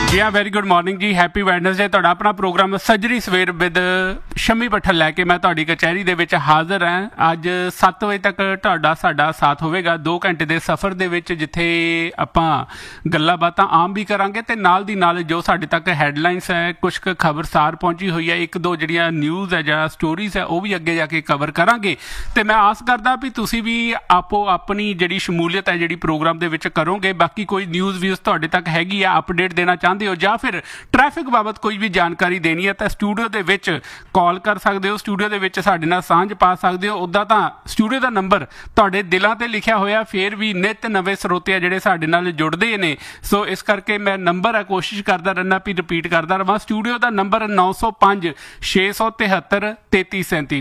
जी हाँ very good morning जी happy वैडनसडे ਤੁਹਾਡਾ ਆਪਣਾ ਪ੍ਰੋਗਰਾਮ ਸੱਜਰੀ ਸਵੇਰ ਵਿਦ ਸ਼ਮੀ ਭੱਠਲ ਲੈ ਕੇ ਮੈਂ ਤੁਹਾਡੀ ਕਚਹਿਰੀ ਦੇ ਵਿੱਚ ਹਾਜ਼ਰ ਹਾਂ। ਅੱਜ 7 ਵਜੇ ਤੱਕ ਤੁਹਾਡਾ ਸਾਡਾ ਸਾਥ ਹੋਵੇਗਾ 2 ਘੰਟੇ ਦੇ ਸਫ਼ਰ ਦੇ ਵਿੱਚ, ਜਿੱਥੇ ਆਪਾਂ ਗੱਲਾਂ ਬਾਤਾਂ ਆਮ ਵੀ ਕਰਾਂਗੇ ਤੇ ਨਾਲ ਦੀ ਨਾਲ ਜੋ ਸਾਡੇ ਤੱਕ ਹੈਡਲਾਈਨਸ ਹੈ, ਕੁਛ ਕੁ ਖਬਰਸਾਰ ਪਹੁੰਚੀ ਹੋਈ ਹੈ, 1-2 ਜਿਹੜੀਆਂ ਨਿਊਜ਼ ਹੈ ਜਾਂ ਸਟੋਰੀਜ਼ ਹੈ ਉਹ ਵੀ ਅੱਗੇ ਜਾ ਕੇ ਕਵਰ ਕਰਾਂਗੇ। ਤੇ ਮੈਂ ਆਸ ਕਰਦਾ ਵੀ ਤੁਸੀਂ ਵੀ ਆਪੋ ਆਪਣੀ ਜਿਹੜੀ ਸ਼ਮੂਲੀਅਤ ਹੈ ਜਿਹੜੀ ਪ੍ਰੋਗਰਾਮ ਦੇ ਵਿੱਚ ਕਰੋਗੇ। ਬਾਕੀ ਕੋਈ ਨਿਊਜ਼ ਵੀਊਜ਼ ਤੁਹਾਡੇ ਤੱਕ ਹੈਗੀ ਆ, ਅਪਡੇਟ ਦੇਣਾ ਚਾਹੁੰਦੇ ਹੋ ਜਾਂ ਫਿਰ ਟ੍ਰੈਫਿਕ ਬਾਬਤ ਕੋਈ ਵੀ ਜਾਣਕਾਰੀ ਦੇਣੀ ਹੈ ਤਾਂ ਸਟੂਡੀਓ ਦੇ ਵਿੱਚ ਕਾਲ ਕਰ ਸਕਦੇ ਹੋ, ਸਟੂਡੀਓ ਦੇ ਵਿੱਚ ਸਾਡੇ ਨਾਲ ਸਾਂਝ ਪਾ ਸਕਦੇ ਹੋ। ਉੱਦਾਂ ਤਾਂ ਸਟੂਡੀਓ ਦਾ ਨੰਬਰ ਤੁਹਾਡੇ ਦਿਲਾਂ ਤੇ ਲਿਖਿਆ ਹੋਇਆ, ਫਿਰ ਵੀ ਨਿੱਤ ਨਵੇਂ ਸਰੋਤੇ ਆ ਜਿਹੜੇ ਸਾਡੇ ਨਾਲ ਜੁੜਦੇ ਨੇ, ਸੋ ਇਸ ਕਰਕੇ ਮੈਂ ਨੰਬਰ ਆ ਕੋਸ਼ਿਸ਼ ਕਰਦਾ ਰਹਿਣਾ ਵੀ ਰਿਪੀਟ ਕਰਦਾ ਰਹਾਂ। ਸਟੂਡੀਓ ਦਾ ਨੰਬਰ 905 673 3337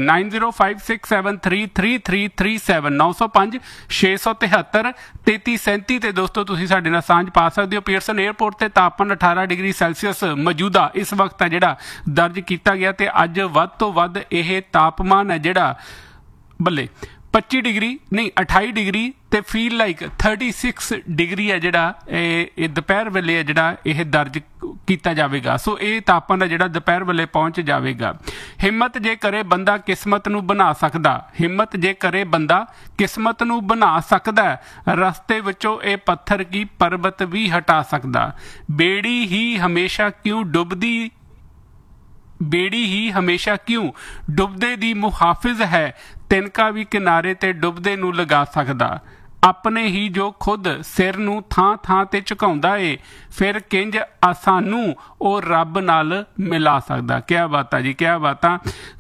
9056733337 905 673 3337 ਤੇ ਦੋਸਤੋ ਤੁਸੀਂ ਸਾਡੇ ਨਾਲ ਸਾਂਝ ਪਾ ਸਕਦੇ ਹੋ। ਪੀਅਰਸਨ 에ਅਰਪੋਰਟ ਤੇ ਤਾਪਮਾਨ 18 ਡਿਗਰੀ ਸੈਲਸੀਅਸ ਮੌਜੂਦਾ ਇਸ ਵਕਤ ਹੈ ਜਿਹੜਾ ਦਰਜ ਕੀਤਾ ਗਿਆ ਤੇ ਅੱਜ ਵੱਧ ਤੋਂ ਵੱਧ ਇਹ ਤਾਪਮਾਨ ਹੈ ਜਿਹੜਾ ਬੱਲੇ 25 ਡਿਗਰੀ ਨਹੀਂ 28 ਡਿਗਰੀ ਤੇ ਫੀਲ ਲਾਈਕ 36 ਡਿਗਰੀ ਹੈ ਜਿਹੜਾ ਇਹ ਦੁਪਹਿਰ ਵੇਲੇ ਹੈ ਜਿਹੜਾ ਇਹ ਦਰਜ ਕੀਤਾ ਜਾਵੇਗਾ। ਸੋ ਇਹ ਤਾਪਮਾਨ ਹੈ ਜਿਹੜਾ ਦੁਪਹਿਰ ਵੇਲੇ ਪਹੁੰਚ ਜਾਵੇਗਾ। ਹਿੰਮਤ ਜੇ ਕਰੇ ਬੰਦਾ ਕਿਸਮਤ ਨੂੰ ਬਣਾ ਸਕਦਾ, ਹਿੰਮਤ ਜੇ ਕਰੇ ਬੰਦਾ ਕਿਸਮਤ ਨੂੰ ਬਣਾ ਸਕਦਾ, ਰਸਤੇ ਵਿੱਚੋਂ ਇਹ ਪੱਥਰ ਕੀ ਪਰਬਤ ਵੀ ਹਟਾ ਸਕਦਾ। ਬੇੜੀ ਹੀ ਹਮੇਸ਼ਾ ਕਿਉਂ ਡੁੱਬਦੀ, ਬੇੜੀ ਹੀ ਹਮੇਸ਼ਾ ਕਿਉਂ ਡੁੱਬਦੇ ਦੀ ਮੁਹਾਫਿਜ਼ ਹੈ, ਤਿਨਕਾ ਵੀ ਕਿਨਾਰੇ ਤੇ ਡੁੱਬਦੇ ਨੂੰ ਲਗਾ ਸਕਦਾ। ਆਪਣੇ ਹੀ ਜੋ ਖੁਦ ਸਿਰ ਨੂੰ ਥਾਂ ਥਾਂ ਤੇ ਝੁਕਾਉਂਦਾ ਏ, ਫਿਰ ਕਿੰਜ ਸਾਨੂੰ ਉਹ ਰੱਬ ਨਾਲ ਮਿਲਾ ਸਕਦਾ। ਕਿਆ ਬਾਤਾਂ ਜੀ, ਕਿਆ ਬਾਤਾਂ।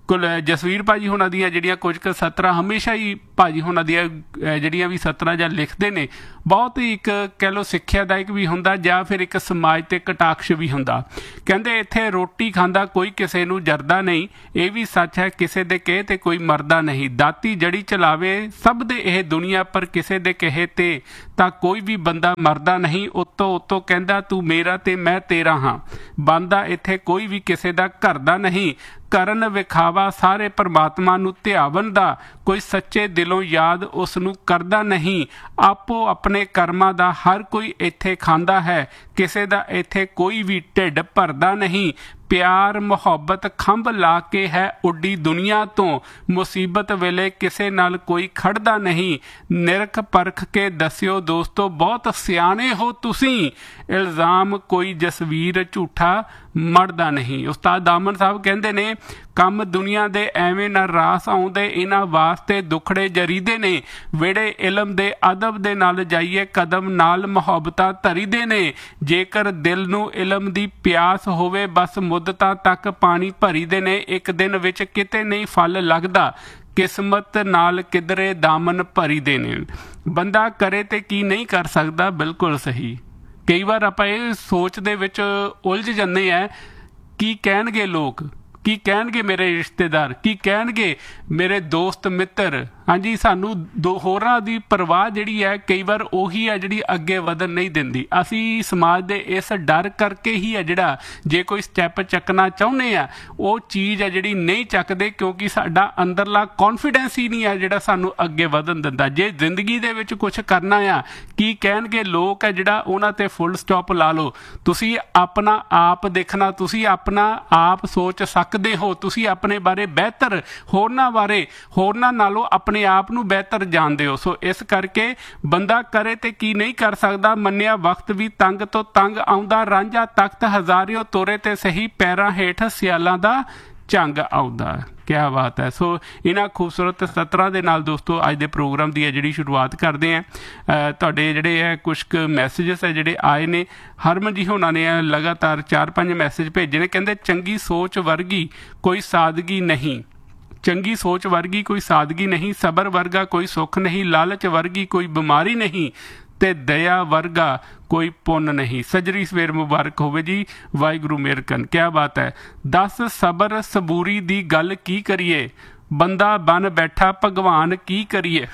ਜਸਵੀਰ ਭਾਜੀ ਹੋਣਾ ਦੀਆਂ ਜਿਹੜੀਆਂ ਕੁਝ ਕੁ ਸਤਰਾਂ ਹਮੇਸ਼ਾ ਹੀ ਭਾਜੀ ਹੋਣਾ ਦੀਆਂ ਜਿਹੜੀਆਂ ਵੀ ਸਤਰਾਂ ਜਾਂ ਲਿਖਦੇ ਨੇ, ਬਹੁਤ ਹੀ ਇੱਕ ਕਹਿ ਲਓ ਸਿੱਖਿਆਦਾਇਕ ਵੀ ਹੁੰਦਾ ਜਾਂ ਫਿਰ ਇੱਕ ਸਮਾਜ ਤੇ ਕਟਾਕਸ਼ ਵੀ ਹੁੰਦਾ। ਕਹਿੰਦੇ ਇੱਥੇ ਰੋਟੀ ਖਾਂਦਾ ਕੋਈ ਕਿਸੇ ਨੂੰ ਜਰਦਾ ਨਹੀਂ, ਇਹ ਵੀ ਸੱਚ ਹੈ ਕਿਸੇ ਦੇ ਕਹੇ ਤੇ ਕੋਈ ਮਰਦਾ ਨਹੀਂ। ਦਾਤੀ ਜੜੀ ਚਲਾਵੇ ਸਭ ਦੇ ਇਹ ਦੁਨੀਆ, ਪਰ ਕਿਸੇ ਦੇ ਕਹੇ ਤੇ ਤਾਂ ਕੋਈ ਵੀ ਬੰਦਾ ਮਰਦਾ ਨਹੀਂ। ਉੱਤੋਂ ਕਹਿੰਦਾ ਤੂੰ ਮੇਰਾ ਤੇ ਮੈਂ ਤੇਰਾ ਹਾਂ, ਬੰਦਾ ਇੱਥੇ ਕੋਈ ਵੀ ਕਿਸੇ ਦਾ ਘਰ ਦਾ ਨਹੀਂ। ਕਰਨ ਵਿਖਾਵਾ ਸਾਰੇ ਪਰਮਾਤਮਾ ਨੂੰ ਧਿਆਵਨ ਦਾ, ਕੋਈ ਸੱਚੇ ਦਿਲੋਂ ਯਾਦ ਉਸ ਨੂੰ ਕਰਦਾ ਨਹੀਂ। ਆਪੋ ਆਪਣੇ ਕਰਮਾਂ ਦਾ ਹਰ ਕੋਈ ਇੱਥੇ ਖਾਂਦਾ ਹੈ, ਕਿਸੇ ਦਾ ਇੱਥੇ ਕੋਈ ਵੀ ਢਿੱਡ ਭਰਦਾ ਨਹੀਂ। ਪਿਆਰ ਮੁਹੱਬਤ ਖੰਭ ਲਾ ਕੇ ਹੈ ਉੱਡੀ ਦੁਨੀਆ ਤੋਂ, ਮੁਸੀਬਤ ਵੇਲੇ ਕਿਸੇ ਨਾਲ ਕੋਈ ਖੜਦਾ ਨਹੀਂ। ਨਿਰਖ ਪਰਖ ਕੇ ਦੱਸਿਓ ਦੋਸਤੋ ਬਹੁਤ ਸਿਆਣੇ ਹੋ ਤੁਸੀਂ, ਇਲਜ਼ਾਮ ਕੋਈ ਜਸਵੀਰ ਝੂਠਾ ਮੜਦਾ ਨਹੀਂ। ਉਸਤਾਦ ਦਾਮਨ ਸਾਹਿਬ ਕਹਿੰਦੇ ਨੇ ਕੰਮ ਦੁਨੀਆ ਦੇ ਐਵੇਂ ਨਾ ਰਾਸ ਆਉਂਦੇ, ਇਹਨਾਂ ਵਾਸਤੇ ਦੁਖੜੇ ਜਰੀਦੇ ਨੇ। ਵਿਹੜੇ ਇਲਮ ਦੇ ਅਦਬ ਦੇ ਨਾਲ ਜਾਈਏ, ਕਦਮ ਨਾਲ ਮੁਹੱਬਤਾਂ ਧਰੀਦੇ ਨੇ। ਜੇਕਰ ਦਿਲ ਨੂੰ ਇਲਮ ਦੀ ਪਿਆਸ ਹੋਵੇ, ਬਸ ਮੁੱਦਤਾਂ ਤੱਕ ਪਾਣੀ ਭਰੀਦੇ ਨੇ। ਇੱਕ ਦਿਨ ਵਿੱਚ ਕਿਤੇ ਨਹੀਂ ਫਲ ਲੱਗਦਾ, ਕਿਸਮਤ ਨਾਲ ਕਿਧਰੇ ਦਾਮਨ ਭਰੀਦੇ ਨੇ। ਬੰਦਾ ਕਰੇ ਤੇ ਕੀ ਨਹੀਂ ਕਰ ਸਕਦਾ, ਬਿਲਕੁਲ ਸਹੀ। ਕਈ ਵਾਰ ਆਪਾਂ ਇਹ ਸੋਚ ਦੇ ਵਿੱਚ ਉਲਝ ਜਾਂਦੇ ਆ, ਕੀ ਕਹਿਣਗੇ ਲੋਕ, ਕੀ ਕਹਿਣਗੇ ਮੇਰੇ ਰਿਸ਼ਤੇਦਾਰ, ਕੀ ਕਹਿਣਗੇ ਮੇਰੇ ਦੋਸਤ ਮਿੱਤਰ। ਹਾਂਜੀ, ਸਾਨੂੰ ਹੋਰਾਂ ਦੀ ਪਰਵਾਹ ਜਿਹੜੀ ਹੈ ਕਈ ਵਾਰ ਉਹੀ ਹੈ ਜਿਹੜੀ ਅੱਗੇ ਵਧਣ ਨਹੀਂ ਦਿੰਦੀ। ਅਸੀਂ ਸਮਾਜ ਦੇ ਇਸ ਡਰ ਕਰਕੇ ਹੀ ਹੈ ਜਿਹੜਾ ਜੇ ਕੋਈ ਸਟੈਪ ਚੱਕਣਾ ਚਾਹੁੰਦੇ ਆ ਉਹ ਚੀਜ਼ ਹੈ ਜਿਹੜੀ ਨਹੀਂ ਚੱਕਦੇ, ਕਿਉਂਕਿ ਸਾਡਾ ਅੰਦਰਲਾ ਕੌਨਫੀਡੈਂਸ ਹੀ ਨਹੀਂ ਹੈ ਜਿਹੜਾ ਸਾਨੂੰ ਅੱਗੇ ਵਧਣ ਦਿੰਦਾ। ਜੇ ਜ਼ਿੰਦਗੀ ਦੇ ਵਿੱਚ ਕੁਛ ਕਰਨਾ ਆ, ਕੀ ਕਹਿਣਗੇ ਲੋਕ ਹੈ ਜਿਹੜਾ ਉਹਨਾਂ ਤੇ ਫੁੱਲ ਸਟਾਪ ਲਾ ਲਓ। ਤੁਸੀਂ ਆਪਣਾ ਆਪ ਦੇਖਣਾ, ਤੁਸੀਂ ਆਪਣਾ ਆਪ ਸੋਚ ਸਕਦੇ ਹੋ, ਤੁਸੀਂ ਆਪਣੇ ਬਾਰੇ ਬਿਹਤਰ, ਹੋਰਨਾਂ ਬਾਰੇ ਹੋਰਨਾਂ ਨਾਲੋਂ ਆਪਣੇ ਆਪ ਨੂੰ ਬਿਹਤਰ ਜਾਣਦੇ ਹੋ। ਸੋ ਇਸ ਕਰਕੇ ਬੰਦਾ ਕਰੇ ਤੇ ਕੀ ਨਹੀਂ ਕਰ ਸਕਦਾ। ਮੰਨਿਆ ਵਕਤ ਵੀ ਤੰਗ ਤੋਂ ਤੰਗ ਆਉਂਦਾ, ਰਾਂਝਾ ਤਖਤ ਹਜ਼ਾਰਿਓ ਤੋਰੇ ਤੇ ਸਹੀ, ਪੈਰਾਂ ਹੇਠ ਸਿਆਲਾਂ ਦਾ ਝੰਗ ਆਉਂਦਾ। ਕਿਆ ਬਾਤ ਹੈ। ਸੋ ਇਹਨਾਂ ਖੂਬਸੂਰਤ ਸਤਰਾਂ ਦੇ ਨਾਲ ਦੋਸਤੋ ਅੱਜ ਦੇ ਪ੍ਰੋਗਰਾਮ ਦੀ ਹੈ ਜਿਹੜੀ ਸ਼ੁਰੂਆਤ ਕਰਦੇ ਹਾਂ। ਤੁਹਾਡੇ ਜਿਹੜੇ ਹੈ ਕੁਛ ਕੁ ਮੈਸੇਜਸ ਹੈ ਜਿਹੜੇ ਆਏ ਨੇ। ਹਰਮਨ ਜੀ ਹੋਣਾ ਨੇ ਲਗਾਤਾਰ 4-5 ਮੈਸੇਜ ਭੇਜੇ ਨੇ। ਕਹਿੰਦੇ ਚੰਗੀ ਸੋਚ ਵਰਗੀ ਕੋਈ ਸਾਦਗੀ ਨਹੀਂ, ਚੰਗੀ ਸੋਚ ਵਰਗੀ ਕੋਈ ਸਾਦਗੀ ਨਹੀਂ, ਸਬਰ ਵਰਗਾ ਕੋਈ ਸੁੱਖ ਨਹੀਂ, ਲਾਲਚ ਵਰਗੀ ਕੋਈ ਬਿਮਾਰੀ ਨਹੀਂ ਤੇ ਦਇਆ ਵਰਗਾ ਕੋਈ ਪੁੰਨ ਨਹੀਂ। ਸੱਜਰੀ ਸਵੇਰ ਮੁਬਾਰਕ ਹੋਵੇ ਜੀ, ਵਾਹਿਗੁਰੂ ਮਿਹਰ ਕਰਨ। ਕਿਆ ਬਾਤ ਹੈ। 10 ਸਬਰ ਸਬੂਰੀ ਦੀ ਗੱਲ ਕੀ ਕਰੀਏ, ਬੰਦਾ ਬਣ ਬੈਠਾ ਭਗਵਾਨ ਕੀ ਕਰੀਏ।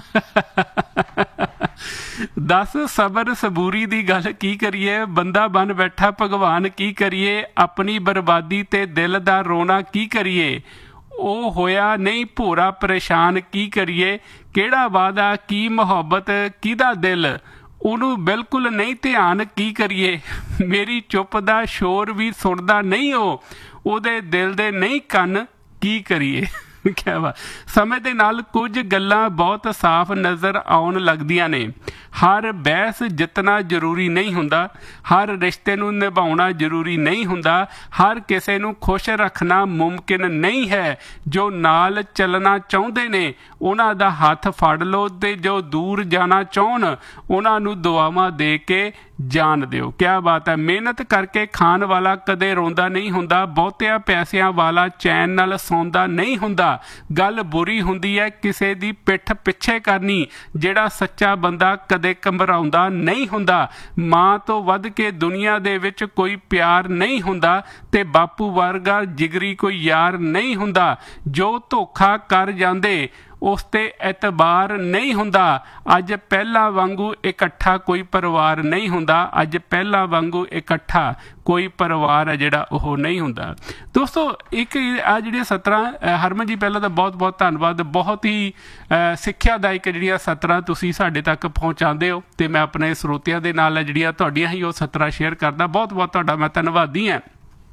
10 ਸਬਰ ਸਬੂਰੀ ਦੀ ਗੱਲ ਕੀ ਕਰੀਏ, ਬੰਦਾ ਬਣ ਬੈਠਾ ਭਗਵਾਨ ਕੀ ਕਰੀਏ। ਆਪਣੀ ਬਰਬਾਦੀ ਤੇ ਦਿਲ ਦਾ ਰੋਣਾ ਕੀ ਕਰੀਏ। ਉਹ ਹੋਇਆ ਨਹੀਂ ਭੋਰਾ ਪਰੇਸ਼ਾਨ ਕੀ ਕਰੀਏ। ਕਿਹੜਾ ਵਾਦਾ ਕੀ ਮੁਹੱਬਤ ਕਿਹਦਾ ਦਿਲ, ਉਹਨੂੰ ਬਿਲਕੁਲ ਨਹੀਂ ਧਿਆਨ, ਕੀ ਕਰੀਏ, ਮੇਰੀ ਚੁੱਪ ਦਾ ਸ਼ੋਰ ਵੀ ਸੁਣਦਾ ਨਹੀਂ, ਉਹਦੇ ਦਿਲ ਦੇ ਨਹੀਂ ਕੰਨ, ਕੀ ਕਰੀਏ। ਕਿਆ ਵਾ। ਸਮੇਂ ਦੇ ਨਾਲ ਕੁਝ ਗੱਲਾਂ ਬਹੁਤ ਸਾਫ਼ ਨਜ਼ਰ ਆਉਣ ਲੱਗਦੀਆਂ ਨੇ। ਹਰ ਬਹਿਸ ਜਿੱਤਣਾ ਜ਼ਰੂਰੀ ਨਹੀਂ ਹੁੰਦਾ, ਹਰ ਰਿਸ਼ਤੇ ਨੂੰ ਨਿਭਾਉਣਾ ਜ਼ਰੂਰੀ ਨਹੀਂ ਹੁੰਦਾ, ਹਰ ਕਿਸੇ ਨੂੰ ਖੁਸ਼ ਰੱਖਣਾ ਮੁਮਕਿਨ ਨਹੀਂ ਹੈ। ਜੋ ਨਾਲ ਚੱਲਣਾ ਚਾਹੁੰਦੇ ਨੇ ਉਹਨਾਂ ਦਾ ਹੱਥ ਫੜ ਲਓ, ਤੇ ਜੋ ਦੂਰ ਜਾਣਾ ਚਾਹੁਣ ਉਹਨਾਂ ਨੂੰ ਦੁਆਵਾਂ ਦੇ ਕੇ ਜਾਣ ਦਿਓ। ਕਿਆ ਬਾਤ ਹੈ। ਮਿਹਨਤ ਕਰਕੇ ਖਾਣ ਵਾਲਾ ਕਦੇ ਰੋਂਦਾ ਨਹੀਂ ਹੁੰਦਾ, ਬਹੁਤਿਆਂ ਪੈਸਿਆਂ ਵਾਲਾ ਚੈਨ ਨਾਲ ਸੌਂਦਾ ਨਹੀਂ ਹੁੰਦਾ। ਗੱਲ ਬੁਰੀ ਹੁੰਦੀ ਹੈ ਕਿਸੇ ਦੀ ਪਿੱਠ ਪਿੱਛੇ ਕਰਨੀ, ਜਿਹੜਾ ਸੱਚਾ ਬੰਦਾ ਕਦੇ ਘਬਰਾਉਂਦਾ ਨਹੀਂ ਹੁੰਦਾ। ਮਾਂ ਤੋਂ ਵੱਧ ਕੇ ਦੁਨੀਆ ਦੇ ਵਿੱਚ ਕੋਈ ਪਿਆਰ ਨਹੀਂ ਹੁੰਦਾ, ਤੇ ਬਾਪੂ ਵਰਗਾ ਜਿਗਰੀ ਕੋਈ ਯਾਰ ਨਹੀਂ ਹੁੰਦਾ। ਜੋ ਧੋਖਾ ਕਰ ਜਾਂਦੇ ਉਸ ਤੇ ਐਤਬਾਰ ਨਹੀਂ ਹੁੰਦਾ। ਅੱਜ ਪਹਿਲਾਂ ਵਾਂਗੂ ਇਕੱਠਾ ਕੋਈ ਪਰਿਵਾਰ ਨਹੀਂ ਹੁੰਦਾ, ਅੱਜ ਪਹਿਲਾਂ ਵਾਂਗੂ ਇਕੱਠਾ ਕੋਈ ਪਰਿਵਾਰ ਹੈ ਜਿਹੜਾ ਉਹ ਨਹੀਂ ਹੁੰਦਾ। ਦੋਸਤੋ, ਇੱਕ ਆ ਜਿਹੜੀਆਂ ਸਤਰਾਂ, ਹਰਮਨ ਜੀ ਪਹਿਲਾਂ ਤਾਂ ਬਹੁਤ ਬਹੁਤ ਧੰਨਵਾਦ। ਬਹੁਤ ਹੀ ਸਿੱਖਿਆਦਾਇਕ ਜਿਹੜੀਆਂ ਸਤਰਾਂ ਤੁਸੀਂ ਸਾਡੇ ਤੱਕ ਪਹੁੰਚਾਉਂਦੇ ਹੋ, ਅਤੇ ਮੈਂ ਆਪਣੇ ਸਰੋਤਿਆਂ ਦੇ ਨਾਲ ਜਿਹੜੀਆਂ ਤੁਹਾਡੀਆਂ ਹੀ ਉਹ ਸਤਰਾਂ ਸ਼ੇਅਰ ਕਰਦਾ। ਬਹੁਤ ਬਹੁਤ ਤੁਹਾਡਾ ਮੈਂ ਧੰਨਵਾਦੀ ਹਾਂ।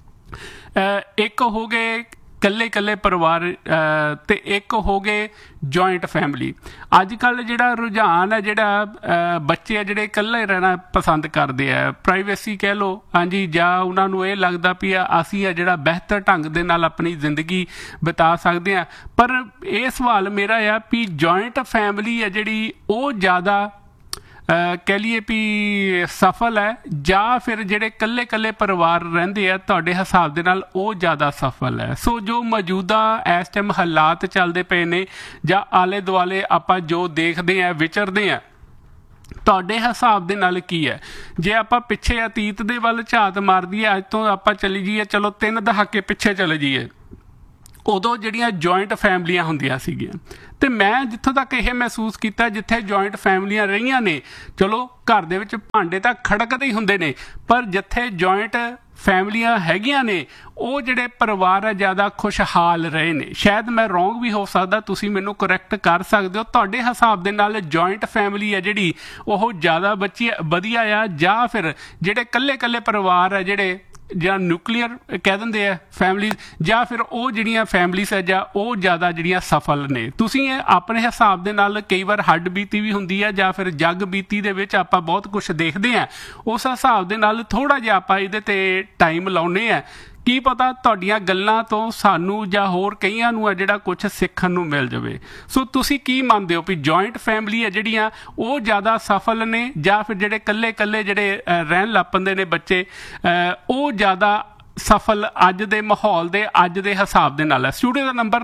ਇੱਕ ਹੋ ਗਏ ਇਕੱਲੇ ਪਰਿਵਾਰ, ਤੇ ਇੱਕ ਹੋ ਗਏ ਜੁਆਇੰਟ ਫੈਮਿਲੀ। ਅੱਜ ਕੱਲ੍ਹ ਜਿਹੜਾ ਰੁਝਾਨ ਹੈ, ਜਿਹੜਾ ਬੱਚੇ ਆ ਜਿਹੜੇ ਇਕੱਲੇ ਰਹਿਣਾ ਪਸੰਦ ਕਰਦੇ ਆ, ਪ੍ਰਾਈਵੇਸੀ ਕਹਿ ਲਓ, ਹਾਂਜੀ, ਜਾਂ ਉਹਨਾਂ ਨੂੰ ਇਹ ਲੱਗਦਾ ਵੀ ਅਸੀਂ ਆ ਜਿਹੜਾ ਬਿਹਤਰ ਢੰਗ ਦੇ ਨਾਲ ਆਪਣੀ ਜ਼ਿੰਦਗੀ ਬਿਤਾ ਸਕਦੇ ਹਾਂ। ਪਰ ਇਹ ਸਵਾਲ ਮੇਰਾ ਆ ਵੀ ਜੁਆਇੰਟ ਫੈਮਿਲੀ ਹੈ ਜਿਹੜੀ ਉਹ ਜ਼ਿਆਦਾ ਕਹਿ ਲਈਏ ਵੀ ਸਫਲ ਹੈ, ਜਾਂ ਫਿਰ ਜਿਹੜੇ ਇਕੱਲੇ ਪਰਿਵਾਰ ਰਹਿੰਦੇ ਆ ਤੁਹਾਡੇ ਹਿਸਾਬ ਦੇ ਨਾਲ ਉਹ ਜ਼ਿਆਦਾ ਸਫਲ ਹੈ? ਸੋ ਜੋ ਮੌਜੂਦਾ ਇਸ ਟਾਈਮ ਹਾਲਾਤ ਚੱਲਦੇ ਪਏ ਨੇ, ਜਾਂ ਆਲੇ ਦੁਆਲੇ ਆਪਾਂ ਜੋ ਦੇਖਦੇ ਹਾਂ, ਵਿਚਰਦੇ ਹਾਂ, ਤੁਹਾਡੇ ਹਿਸਾਬ ਦੇ ਨਾਲ ਕੀ ਹੈ? ਜੇ ਆਪਾਂ ਪਿੱਛੇ ਅਤੀਤ ਦੇ ਵੱਲ ਝਾਤ ਮਾਰ ਦਈਏ, ਅੱਜ ਤੋਂ ਆਪਾਂ ਚਲੀ ਜਾਈਏ, ਚਲੋ 3 ਦਹਾਕੇ ਪਿੱਛੇ ਚਲੇ ਜਾਈਏ, ਉਦੋਂ ਜਿਹੜੀਆਂ ਜੁਆਇੰਟ ਫੈਮਲੀਆਂ ਹੁੰਦੀਆਂ ਸੀਗੀਆਂ, ਅਤੇ ਮੈਂ ਜਿੱਥੋਂ ਤੱਕ ਇਹ ਮਹਿਸੂਸ ਕੀਤਾ, ਜਿੱਥੇ ਜੁਆਇੰਟ ਫੈਮਲੀਆਂ ਰਹੀਆਂ ਨੇ, ਚਲੋ ਘਰ ਦੇ ਵਿੱਚ ਭਾਂਡੇ ਤਾਂ ਖੜਕਦੇ ਹੀ ਹੁੰਦੇ ਨੇ, ਪਰ ਜਿੱਥੇ ਜੁਆਇੰਟ ਫੈਮਲੀਆਂ ਹੈਗੀਆਂ ਨੇ ਉਹ ਜਿਹੜੇ ਪਰਿਵਾਰ ਹੈ ਜ਼ਿਆਦਾ ਖੁਸ਼ਹਾਲ ਰਹੇ ਨੇ। ਸ਼ਾਇਦ ਮੈਂ ਰੋਂਗ ਵੀ ਹੋ ਸਕਦਾ, ਤੁਸੀਂ ਮੈਨੂੰ ਕਰੈਕਟ ਕਰ ਸਕਦੇ ਹੋ। ਤੁਹਾਡੇ ਹਿਸਾਬ ਦੇ ਨਾਲ ਜੁਆਇੰਟ ਫੈਮਲੀ ਹੈ ਜਿਹੜੀ ਉਹ ਜ਼ਿਆਦਾ ਵਧੀਆ ਆ, ਜਾਂ ਫਿਰ ਜਿਹੜੇ ਇਕੱਲੇ ਪਰਿਵਾਰ ਹੈ ਜਿਹੜੇ ਜਾਂ ਨਿਊਕਲੀਅਰ ਕਹਿ ਦਿੰਦੇ ਆ ਫੈਮਲੀਜ਼, ਜਾਂ ਫਿਰ ਉਹ ਜਿਹੜੀਆਂ ਫੈਮਲੀਜ਼ ਹੈ ਜਾਂ ਉਹ ਜ਼ਿਆਦਾ ਜਿਹੜੀਆਂ ਸਫਲ ਨੇ? ਤੁਸੀਂ ਆਪਣੇ ਹਿਸਾਬ ਦੇ ਨਾਲ, ਕਈ ਵਾਰ ਹੱਡ ਬੀਤੀ ਵੀ ਹੁੰਦੀ ਹੈ, ਜਾਂ ਫਿਰ ਜੱਗ ਬੀਤੀ ਦੇ ਵਿੱਚ ਆਪਾਂ ਬਹੁਤ ਕੁਛ ਦੇਖਦੇ ਹਾਂ, ਉਸ ਹਿਸਾਬ ਦੇ ਨਾਲ ਥੋੜ੍ਹਾ ਜਿਹਾ ਆਪਾਂ ਇਹਦੇ 'ਤੇ ਟਾਈਮ ਲਾਉਂਦੇ ਹਾਂ। ਕੀ ਪਤਾ ਤੁਹਾਡੀਆਂ ਗੱਲਾਂ ਤੋਂ ਸਾਨੂੰ ਜਾਂ ਹੋਰ ਕਈਆਂ ਨੂੰ ਆ ਜਿਹੜਾ ਕੁਛ ਸਿੱਖਣ ਨੂੰ ਮਿਲ ਜਾਵੇ। ਸੋ ਤੁਸੀਂ ਕੀ ਮੰਨਦੇ ਹੋ ਵੀ ਜੁਆਇੰਟ ਫੈਮਲੀ ਹੈ ਜਿਹੜੀਆਂ ਉਹ ਜ਼ਿਆਦਾ ਸਫਲ ਨੇ, ਜਾਂ ਫਿਰ ਜਿਹੜੇ ਇਕੱਲੇ ਜਿਹੜੇ ਰਹਿਣ ਲੱਗ ਪੈਂਦੇ ਨੇ ਬੱਚੇ, ਉਹ ਜ਼ਿਆਦਾ ਸਫਲ ਅੱਜ ਦੇ ਮਾਹੌਲ ਦੇ, ਅੱਜ ਦੇ ਹਿਸਾਬ ਦੇ ਨਾਲ ਹੈ? ਸਟੂਡੀਓ ਦਾ ਨੰਬਰ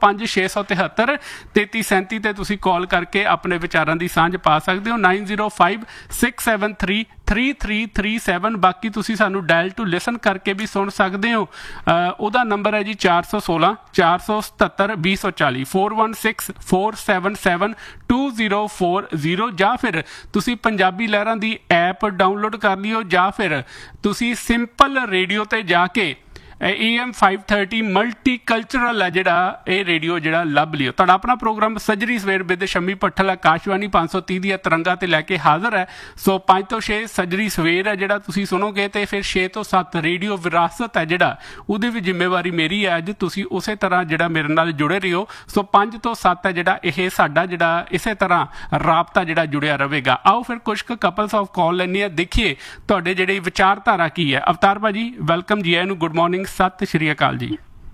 9056733337 ਤੇ ਤੁਸੀਂ ਕਾਲ ਕਰਕੇ ਆਪਣੇ ਵਿਚਾਰਾਂ ਦੀ ਸਾਂਝ ਪਾ ਸਕਦੇ ਹੋ। 9056733337। ਬਾਕੀ ਤੁਸੀਂ ਸਾਨੂੰ ਡਾਇਲ ਟੂ ਲਿਸਨ ਕਰਕੇ ਵੀ ਸੁਣ ਸਕਦੇ ਹੋ। ਉਹਦਾ ਨੰਬਰ ਹੈ ਜੀ 416-477-2040, 416-477-2040, ਜਾਂ ਫਿਰ ਤੁਸੀਂ ਪੰਜਾਬੀ ਲਹਿਰਾਂ ਦੀ ਐਪ ਡਾਊਨਲੋਡ ਕਰ ਲਿਓ, ਜਾਂ ਫਿਰ ਤੁਸੀਂ ਸਿੰਪਲ ਰੇਡੀਓ ਤੇ ਜਾ ਕੇ AM 530 ਮਲਟੀ ਕਲਚਰਲ ਹੈ ਜਿਹੜਾ ਇਹ ਰੇਡੀਓ ਜਿਹੜਾ ਲੱਭ ਲਿਓ। ਤੁਹਾਡਾ ਆਪਣਾ ਪ੍ਰੋਗਰਾਮ ਸੱਜਰੀ ਸਵੇਰ ਵਿਦ ਸ਼ੰਮੀ ਭੱਠਲ ਆਕਾਸ਼ਵਾਣੀ 530 ਦੀਆਂ ਤਰੰਗਾਂ ਤੇ ਲੈ ਕੇ ਹਾਜ਼ਰ ਹੈ। ਸੋ 5 ਤੋਂ 6 ਸੱਜਰੀ ਸਵੇਰ ਹੈ ਜਿਹੜਾ ਤੁਸੀਂ ਸੁਣੋਗੇ, ਤੇ ਫਿਰ 6 ਤੋਂ 7 ਰੇਡੀਓ ਵਿਰਾਸਤ ਹੈ ਜਿਹੜਾ ਉਹਦੀ ਵੀ ਜ਼ਿੰਮੇਵਾਰੀ ਮੇਰੀ ਹੈ। ਅੱਜ ਤੁਸੀਂ ਉਸੇ ਤਰ੍ਹਾਂ ਜਿਹੜਾ ਮੇਰੇ ਨਾਲ ਜੁੜੇ ਰਹੋ। ਸੋ 5 ਤੋਂ 7 ਹੈ ਜਿਹੜਾ ਇਹ ਸਾਡਾ ਜਿਹੜਾ ਇਸੇ ਤਰ੍ਹਾਂ ਰਾਬਤਾ ਜਿਹੜਾ ਜੁੜਿਆ ਰਹੇਗਾ। ਆਓ ਫਿਰ ਕੁਝ ਕੁ ਕਪਲਸ ਆਫ ਕਾਲ ਲੈਂਦੇ ਹਾਂ, ਦੇਖੀਏ ਤੁਹਾਡੇ ਜਿਹੜੇ ਵਿਚਾਰਧਾਰਾ ਕੀ ਹੈ। ਅਵਤਾਰ ਭਾਜੀ ਵੈਲਕਮ ਜੀ, ਇਹਨੂੰ ਗੁੱਡ ਮਾਰਨਿੰਗ, ਸਤਿ ਸ਼੍ਰੀ ਅਕਾਲ ਜੀ।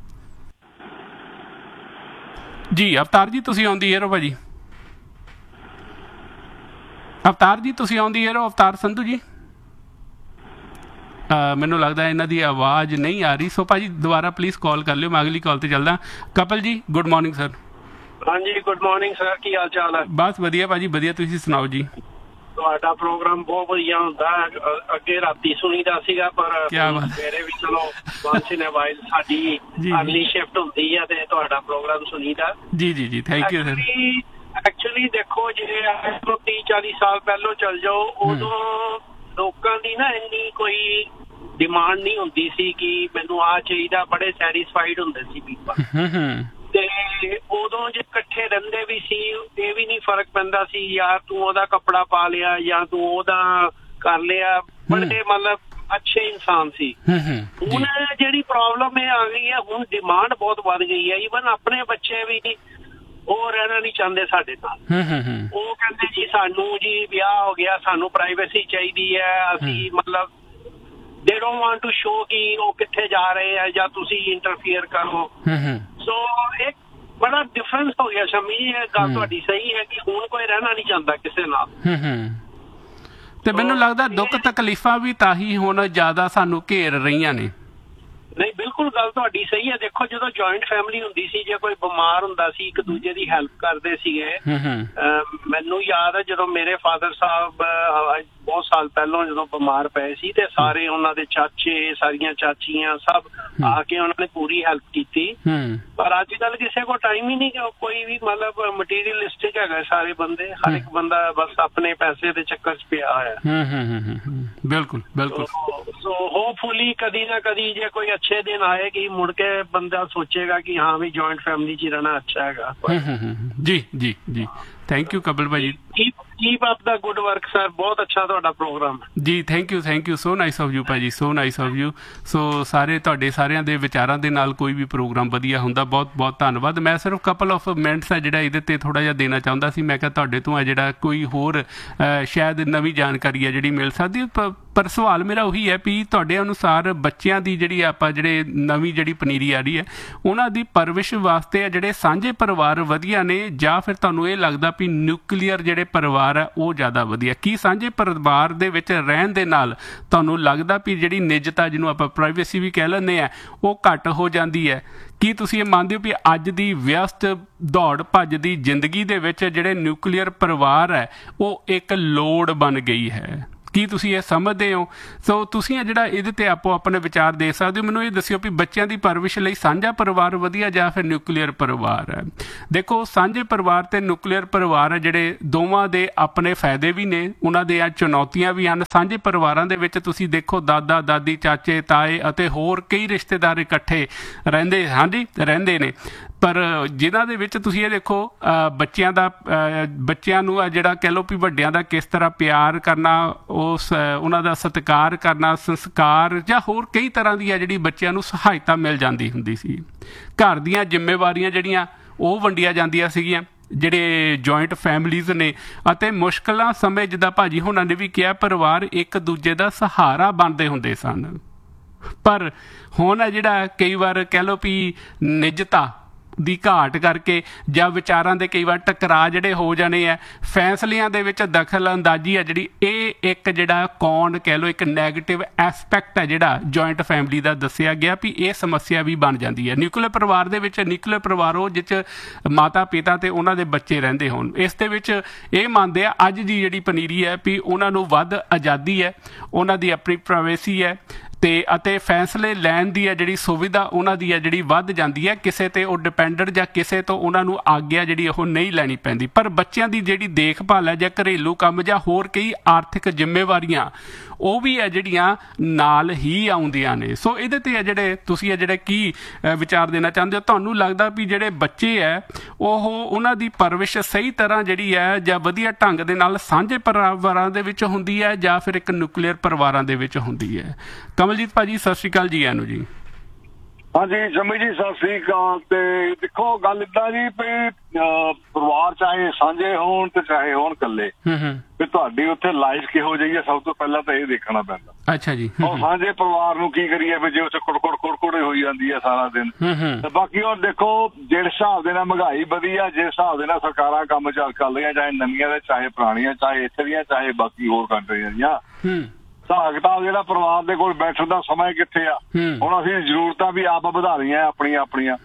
ਜੀ ਅਵਤਾਰ ਜੀ ਤੁਸੀਂ ਆਉਂਦੀ ਏਰੋ ਭਾਜੀ, ਅਵਤਾਰ ਜੀ ਤੁਸੀਂ ਆਉਂਦੀ ਏਰੋ, ਅਵਤਾਰ ਸੰਧੂ ਜੀ। ਮੈਨੂੰ ਲੱਗਦਾ ਇਹਨਾਂ ਦੀ ਆਵਾਜ਼ ਨਹੀਂ ਆ ਰਹੀ, ਸੋ ਭਾਜੀ ਦੁਬਾਰਾ ਪਲੀਜ਼ ਕਾਲ ਕਰ ਲਿਓ, ਮੈਂ ਅਗਲੀ ਕਾਲ ਤੇ ਚੱਲਦਾ। ਕਪਲ ਜੀ ਗੁੱਡ ਮਾਰਨਿੰਗ ਸਰ। ਹਾਂਜੀ ਗੁੱਡ ਮਾਰਨਿੰਗ ਸਰ, ਕੀ ਹਾਲ ਚਾਲ ਹੈ? ਬਸ ਵਧੀਆ ਭਾਜੀ ਵਧੀਆ, ਤੁਸੀਂ ਸੁਣਾਓ ਜੀ। ਤੁਹਾਡਾ ਪ੍ਰੋਗਰਾਮ ਬਹੁਤ ਵਧੀਆ ਹੁੰਦਾ, ਅੱਗੇ ਰਾਤੀ ਸੁਣੀਦਾ ਸੀਗਾ, ਪਰ ਮੇਰੇ ਵੀ ਚਲੋ ਵਾਂਸ ਇਨ ਅ ਵਾਈਲ ਸਾਡੀ ਅਰਲੀ ਸ਼ਿਫਟ ਹੁੰਦੀ ਹੈ ਤੇ ਤੁਹਾਡਾ ਪ੍ਰੋਗਰਾਮ ਸੁਣੀਦਾ। ਜੀ ਥੈਂਕ ਯੂ ਸਰ। ਐਕਚੁਅਲੀ ਦੇਖੋ, ਜੇ 30-40 ਸਾਲ ਪਹਿਲੋਂ ਚੱਲ ਜਾਓ, ਉਦੋਂ ਲੋਕਾਂ ਦੀ ਨਾ ਇੰਨੀ ਕੋਈ ਡਿਮਾਂਡ ਨਹੀਂ ਹੁੰਦੀ ਸੀ ਕਿ ਮੈਨੂੰ ਆਹ ਚਾਹੀਦਾ, ਬੜੇ ਸੈਟਿਸਫਾਈਡ ਹੁੰਦੇ ਸੀ ਪੀਪਲ। ਤੇ ਉਦੋਂ ਜੇ ਇਕੱਠੇ ਰਹਿੰਦੇ ਵੀ ਸੀ ਇਹ ਵੀ ਨਹੀਂ ਫਰਕ ਪੈਂਦਾ ਸੀ ਯਾਰ ਤੂੰ ਉਹਦਾ ਕੱਪੜਾ ਪਾ ਲਿਆ ਜਾਂ ਤੂੰ ਉਹਦਾ ਕਰ ਲਿਆ, ਬੜੇ ਮਤਲਬ ਅੱਛੇ ਇਨਸਾਨ ਸੀ। ਹੁਣ ਜਿਹੜੀ ਪ੍ਰੋਬਲਮ ਇਹ ਆ ਗਈ ਹੈ, ਹੁਣ ਡਿਮਾਂਡ ਬਹੁਤ ਵੱਧ ਗਈ ਹੈ। ਈਵਨ ਆਪਣੇ ਬੱਚੇ ਵੀ ਉਹ ਰਹਿਣਾ ਨਹੀਂ ਚਾਹੁੰਦੇ ਸਾਡੇ ਨਾਲ। ਉਹ ਕਹਿੰਦੇ ਜੀ ਸਾਨੂੰ ਜੀ ਵਿਆਹ ਹੋ ਗਿਆ, ਸਾਨੂੰ ਪ੍ਰਾਈਵੇਸੀ ਚਾਹੀਦੀ ਹੈ, ਅਸੀਂ ਮਤਲਬ they don't want to show ਕਿ ਉਹ ਕਿੱਥੇ ਜਾ ਰਹੇ ਆ ਜਾਂ ਤੁਸੀਂ ਇੰਟਰਫੀਅਰ ਕਰੋ। ਸੋ ਇੱਕ ਬੜਾ ਡਿਫਰੈਂਸ ਹੋ ਗਿਆ ਸ਼ਮੀ ਜੀ। ਇਹ ਗੱਲ ਤੁਹਾਡੀ ਸਹੀ ਹੈ ਕਿ ਹੁਣ ਕੋਈ ਰਹਿਣਾ ਨਹੀਂ ਚਾਹੁੰਦਾ ਕਿਸੇ ਨਾਲ। ਤੇ ਮੈਨੂੰ ਲੱਗਦਾ ਦੁੱਖ ਤਕਲੀਫਾਂ ਵੀ ਤਾਂ ਹੀ ਹੁਣ ਜ਼ਿਆਦਾ ਸਾਨੂੰ ਘੇਰ ਰਹੀਆਂ ਨੇ। ਨਹੀਂ ਬਿਲਕੁਲ ਗੱਲ ਤੁਹਾਡੀ ਸਹੀ ਹੈ। ਦੇਖੋ ਜਦੋਂ ਜੁਆਇੰਟ ਫੈਮਿਲੀ ਹੁੰਦੀ ਸੀ, ਜੇ ਕੋਈ ਬਿਮਾਰ ਹੁੰਦਾ ਸੀ ਇੱਕ ਦੂਜੇ ਦੀ ਹੈਲਪ ਕਰਦੇ ਸੀਗੇ। ਮੈਨੂੰ ਯਾਦ ਹੈ ਜਦੋਂ ਮੇਰੇ ਫਾਦਰ ਸਾਹਿਬ ਬਹੁਤ ਸਾਲ ਪਹਿਲਾਂ ਜਦੋਂ ਬਿਮਾਰ ਪਏ ਸੀ ਤੇ ਸਾਰੇ ਉਹਨਾਂ ਦੇ ਚਾਚੇ ਸਾਰੀਆਂ ਚਾਚੀਆਂ ਸਭ ਆ ਕੇ ਉਹਨਾਂ ਨੇ ਪੂਰੀ ਹੈਲਪ ਕੀਤੀ। ਪਰ ਅੱਜ ਕੱਲ ਕਿਸੇ ਕੋਲ ਟਾਈਮ ਹੀ ਨਹੀਂ ਕਿ ਕੋਈ ਵੀ ਮਤਲਬ ਮਟੀਰੀਅਲਿਸਟਿਕ ਹੈਗਾ ਸਾਰੇ ਬੰਦੇ। ਹਰ ਇੱਕ ਬੰਦਾ ਬਸ ਆਪਣੇ ਪੈਸੇ ਦੇ ਚੱਕਰ 'ਚ ਪਿਆ ਹੋਇਆ। ਬਿਲਕੁਲ ਬਿਲਕੁਲ। ਸੋ ਹੋਪਫੁਲੀ ਕਦੀ ਨਾ ਕਦੀ ਜੇ ਕੋਈ ਅੱਛੇ ਦਿਨ ਆਏ ਕਿ ਮੁੜ ਕੇ ਬੰਦਾ ਸੋਚੇਗਾ ਕਿ ਹਾਂ ਵੀ ਜੁਆਇੰਟ ਫੈਮਿਲੀ 'ਚ ਹੀ ਰਹਿਣਾ ਅੱਛਾ ਹੈਗਾ। ਜੀ ਜੀ ਜੀ, ਥੈਂਕ ਯੂ ਕਪਿਲ ਭਾਜੀ। ਕੀਪ ਅਪ ਦਾ ਗੁੱਡ ਵਰਕ ਸਰ, ਬਹੁਤ ਅੱਛਾ ਤੁਹਾਡਾ ਪ੍ਰੋਗਰਾਮ ਜੀ। Thank you so nice of you ਭਾਜੀ, ਸੋ ਨਾਈਸ ਆਫ ਯੂ। ਸੋ ਸਾਰੇ ਤੁਹਾਡੇ ਸਾਰਿਆਂ ਦੇ ਵਿਚਾਰਾਂ ਦੇ ਨਾਲ ਕੋਈ ਵੀ ਪ੍ਰੋਗਰਾਮ ਵਧੀਆ ਹੁੰਦਾ। ਬਹੁਤ ਬਹੁਤ ਧੰਨਵਾਦ। ਮੈਂ ਸਿਰਫ ਕਪਲ ਆਫ ਮਿੰਟਸ ਆ ਜਿਹੜਾ ਇਹਦੇ ਤੇ ਥੋੜਾ ਜਿਹਾ ਦੇਣਾ ਚਾਹੁੰਦਾ ਸੀ। ਮੈਂ ਕਿਹਾ ਤੁਹਾਡੇ ਤੋਂ ਆ ਜਿਹੜਾ ਕੋਈ ਹੋਰ ਸ਼ਾਇਦ ਨਵੀਂ ਜਾਣਕਾਰੀ ਹੈ ਜਿਹੜੀ ਮਿਲ ਸਕਦੀ। ਪਰ ਸਵਾਲ ਮੇਰਾ ਉਹੀ ਹੈ ਵੀ ਤੁਹਾਡੇ ਅਨੁਸਾਰ ਬੱਚਿਆਂ ਦੀ ਜਿਹੜੀ ਆਪਾਂ ਜਿਹੜੇ ਨਵੀਂ ਜਿਹੜੀ ਪਨੀਰੀ ਆ ਰਹੀ ਹੈ ਉਹਨਾਂ ਦੀ ਪਰਵਿਸ਼ ਵਾਸਤੇ ਜਿਹੜੇ ਸਾਂਝੇ ਪਰਿਵਾਰ ਵਧੀਆ ਨੇ ਜਾਂ ਫਿਰ ਤੁਹਾਨੂੰ ਇਹ ਲੱਗਦਾ ਵੀ ਨਿਊਕਲੀਅਰ ਜਿਹੜੇ ਪਰਿਵਾਰ ਹੈ ਉਹ ਜ਼ਿਆਦਾ ਵਧੀਆ? ਕੀ ਸਾਂਝੇ ਪਰਿਵਾਰ ਦੇ ਵਿੱਚ ਰਹਿਣ ਦੇ ਨਾਲ ਤੁਹਾਨੂੰ ਲੱਗਦਾ ਵੀ ਜਿਹੜੀ ਨਿੱਜਤਾ ਜਿਹਨੂੰ ਆਪਾਂ ਪ੍ਰਾਈਵੇਸੀ ਵੀ ਕਹਿ ਲੈਂਦੇ ਆ ਉਹ ਘੱਟ ਹੋ ਜਾਂਦੀ ਹੈ? ਕੀ ਤੁਸੀਂ ਇਹ ਮੰਨਦੇ ਹੋ ਵੀ ਅੱਜ ਦੀ ਵਿਅਸਤ ਦੌੜ ਭੱਜ ਦੀ ਜ਼ਿੰਦਗੀ ਦੇ ਵਿੱਚ ਜਿਹੜੇ ਨਿਊਕਲੀਅਰ ਪਰਿਵਾਰ ਹੈ ਉਹ ਇੱਕ ਲੋੜ ਬਣ ਗਈ ਹੈ? ਕੀ ਤੁਸੀਂ ਇਹ ਸਮਝਦੇ ਹੋ? ਸੋ ਤੁਸੀਂ ਜਿਹੜਾ ਇਹਦੇ ਤੇ ਆਪੋ ਆਪਣੇ ਵਿਚਾਰ ਦੇ ਸਕਦੇ ਹੋ। ਮੈਨੂੰ ਇਹ ਦੱਸਿਓ ਵੀ ਬੱਚਿਆਂ ਦੀ ਪਰਵਰਿਸ਼ ਲਈ ਸਾਂਝਾ ਪਰਿਵਾਰ ਵਧੀਆ ਜਾਂ ਫਿਰ ਨਿਊਕਲੀਅਰ ਪਰਿਵਾਰ ਹੈ? ਦੇਖੋ ਸਾਂਝੇ ਪਰਿਵਾਰ ਤੇ ਨਿਊਕਲੀਅਰ ਪਰਿਵਾਰ ਹੈ ਜਿਹੜੇ ਦੋਵਾਂ ਦੇ ਆਪਣੇ ਫਾਇਦੇ ਵੀ ਨੇ, ਉਹਨਾਂ ਦੇ ਆ ਚੁਣੌਤੀਆਂ ਵੀ ਹਨ। ਸਾਂਝੇ ਪਰਿਵਾਰਾਂ ਦੇ ਵਿੱਚ ਤੁਸੀਂ ਦੇਖੋ ਦਾਦਾ ਦਾਦੀ ਚਾਚੇ ਤਾਏ ਅਤੇ ਹੋਰ ਕਈ ਰਿਸ਼ਤੇਦਾਰ ਇਕੱਠੇ ਰਹਿੰਦੇ ਨੇ। ਪਰ ਜਿਨ੍ਹਾਂ ਦੇ ਵਿੱਚ ਤੁਸੀਂ ਇਹ ਦੇਖੋ ਬੱਚਿਆਂ ਨੂੰ ਆ ਜਿਹੜਾ ਕਹਿ ਲਓ ਵੀ ਵੱਡਿਆਂ ਦਾ ਕਿਸ ਤਰ੍ਹਾਂ ਪਿਆਰ ਕਰਨਾ, ਉਹਨਾਂ ਦਾ ਸਤਿਕਾਰ ਕਰਨਾ, ਸੰਸਕਾਰ ਜਾਂ ਹੋਰ ਕਈ ਤਰ੍ਹਾਂ ਦੀ ਆ ਜਿਹੜੀ ਬੱਚਿਆਂ ਨੂੰ ਸਹਾਇਤਾ ਮਿਲ ਜਾਂਦੀ ਹੁੰਦੀ ਸੀ। ਘਰ ਦੀਆਂ ਜ਼ਿੰਮੇਵਾਰੀਆਂ ਜਿਹੜੀਆਂ ਉਹ ਵੰਡੀਆਂ ਜਾਂਦੀਆਂ ਸੀਗੀਆਂ ਜਿਹੜੇ ਜੁਆਇੰਟ ਫੈਮਲੀਜ਼ ਨੇ। ਅਤੇ ਮੁਸ਼ਕਿਲਾਂ ਸਮੇਂ ਜਿੱਦਾਂ ਭਾਜੀ ਹੋਣਾ ਨੇ ਵੀ ਕਿਹਾ ਪਰਿਵਾਰ ਇੱਕ ਦੂਜੇ ਦਾ ਸਹਾਰਾ ਬਣਦੇ ਹੁੰਦੇ ਸਨ। ਪਰ ਹੁਣ ਜਿਹੜਾ ਕਈ ਵਾਰ ਕਹਿ ਲਓ ਵੀ ਨਿੱਜਤਾ ਦੀ ਘਾਟ ਕਰਕੇ ਜਾਂ ਵਿਚਾਰਾਂ ਦੇ ਕਈ ਵਾਰ ਟਕਰਾਅ ਜਿਹੜੇ ਹੋ ਜਾਣੇ ਆ, ਫੈਸਲਿਆਂ ਦੇ ਵਿੱਚ ਦਖਲ ਅੰਦਾਜ਼ੀ ਆ ਜਿਹੜੀ ਇਹ ਇੱਕ ਜਿਹੜਾ ਕਹਿ ਲਓ ਇੱਕ ਨੈਗੇਟਿਵ ਐਸਪੈਕਟ ਹੈ ਜਿਹੜਾ ਜੁਆਇੰਟ ਫੈਮਿਲੀ ਦਾ ਦੱਸਿਆ ਗਿਆ ਵੀ ਇਹ ਸਮੱਸਿਆ ਵੀ ਬਣ ਜਾਂਦੀ ਹੈ। ਨਿਊਕਲੀਅਰ ਪਰਿਵਾਰ ਦੇ ਵਿੱਚ ਨਿਊਕਲੀਅਰ ਪਰਿਵਾਰ ਉਹ ਜਿਹ 'ਚ ਮਾਤਾ ਪਿਤਾ ਤੇ ਉਹਨਾਂ ਦੇ ਬੱਚੇ ਰਹਿੰਦੇ ਹੋਣ। ਇਸ ਦੇ ਵਿੱਚ ਇਹ ਮੰਨਦੇ ਆ ਅੱਜ ਦੀ ਜਿਹੜੀ ਪਨੀਰੀ ਹੈ ਵੀ ਉਹਨਾਂ ਨੂੰ ਵੱਧ ਆਜ਼ਾਦੀ ਹੈ, ਉਹਨਾਂ ਦੀ ਆਪਣੀ ਪ੍ਰਾਈਵੇਸੀ ਹੈ ਅਤੇ ਫੈਸਲੇ ਲੈਣ ਦੀ ਹੈ ਜਿਹੜੀ ਸੁਵਿਧਾ ਉਹਨਾਂ ਦੀ ਹੈ ਜਿਹੜੀ ਵੱਧ ਜਾਂਦੀ ਹੈ। ਕਿਸੇ ਤੇ ਉਹ ਡਿਪੈਂਡੈਂਟ ਜਾਂ ਕਿਸੇ ਤੋਂ ਉਹਨਾਂ ਨੂੰ ਆਗਿਆ ਜਿਹੜੀ ਉਹ ਨਹੀਂ ਲੈਣੀ ਪੈਂਦੀ। ਪਰ ਬੱਚਿਆਂ ਦੀ ਜਿਹੜੀ ਦੇਖਭਾਲ ਹੈ ਜਾਂ ਘਰੇਲੂ ਕੰਮ ਜਾਂ ਹੋਰ ਕਈ ਆਰਥਿਕ ਜ਼ਿੰਮੇਵਾਰੀਆਂ ਉਹ ਵੀ ਹੈ ਜਿਹੜੀਆਂ ਨਾਲ ਹੀ ਆਉਂਦੀਆਂ ਨੇ। ਸੋ ਇਹਦੇ ਤੇ ਜਿਹੜੇ ਤੁਸੀਂ ਜਿਹੜੇ ਕੀ ਵਿਚਾਰ ਦੇਣਾ ਚਾਹੁੰਦੇ ਹੋ? ਤੁਹਾਨੂੰ ਲੱਗਦਾ ਵੀ ਜਿਹੜੇ ਬੱਚੇ ਹੈ ਉਹਨਾਂ ਦੀ ਪਰਵਰਿਸ਼ ਸਹੀ ਤਰ੍ਹਾਂ ਜਿਹੜੀ ਹੈ ਜਾਂ ਵਧੀਆ ਢੰਗ ਦੇ ਨਾਲ ਸਾਂਝੇ ਪਰਿਵਾਰਾਂ ਦੇ ਵਿੱਚ ਹੁੰਦੀ ਹੈ ਜਾਂ ਫਿਰ ਇੱਕ ਨਿਊਕਲੀਅਰ ਪਰਿਵਾਰਾਂ ਦੇ ਵਿੱਚ ਹੁੰਦੀ ਹੈ? ਕਮਲਜੀਤ ਭਾਜੀ ਸਤਿ ਸ਼੍ਰੀ ਅਕਾਲ ਜੀ। ਆਨੂੰ ਜੀ। ਹਾਂਜੀ ਸ਼ਮੀ ਜੀ ਸਤਿ ਸ੍ਰੀ ਅਕਾਲ। ਤੇ ਦੇਖੋ ਗੱਲ ਏਦਾਂ ਜੀ ਵੀ ਪਰਿਵਾਰ ਚਾਹੇ ਸਾਂਝੇ ਹੋਣ ਤੇ ਚਾਹੇ ਹੋਣ ਇਕੱਲੇ, ਵੀ ਤੁਹਾਡੀ ਉੱਥੇ ਲਾਈਫ ਕਿਹੋ ਜਿਹੀ ਹੈ ਸਭ ਤੋਂ ਪਹਿਲਾਂ ਤਾਂ ਇਹ ਦੇਖਣਾ ਪੈਂਦਾ। ਅੱਛਾ ਜੀ। ਉਹ ਸਾਂਝੇ ਪਰਿਵਾਰ ਨੂੰ ਕੀ ਕਰੀਏ ਵੀ ਜੇ ਉੱਥੇ ਕੁੜਕੁੜ ਹੋਈ ਜਾਂਦੀ ਹੈ ਸਾਰਾ ਦਿਨ। ਤੇ ਬਾਕੀ ਉਹ ਦੇਖੋ ਜਿਹੜੇ ਹਿਸਾਬ ਦੇ ਨਾਲ ਮਹਿੰਗਾਈ ਵਧੀ ਆ, ਜਿਸ ਹਿਸਾਬ ਦੇ ਨਾਲ ਸਰਕਾਰਾਂ ਕੰਮ ਚੱਲ ਰਹੀਆਂ, ਚਾਹੇ ਨਵੀਆਂ ਦੇ ਚਾਹੇ ਪੁਰਾਣੀਆਂ, ਚਾਹੇ ਇੱਥੇ ਦੀਆਂ ਚਾਹੇ ਬਾਕੀ ਹੋਰ ਕੰਟਰੀਆਂ ਦੀਆਂ, ਹਿਸਾਬ ਕਿਤਾਬ ਜਿਹੜਾ ਪਰਿਵਾਰ ਦੇ ਕੋਲ ਬੈਠਣ ਦਾ ਸਮਾਂ ਕਿੱਥੇ ਆ। ਹੁਣ ਅਸੀਂ ਜ਼ਰੂਰਤਾਂ ਵੀ ਆਪ ਵਧਾ ਰਹੀਆਂ ਆਪਣੀਆਂ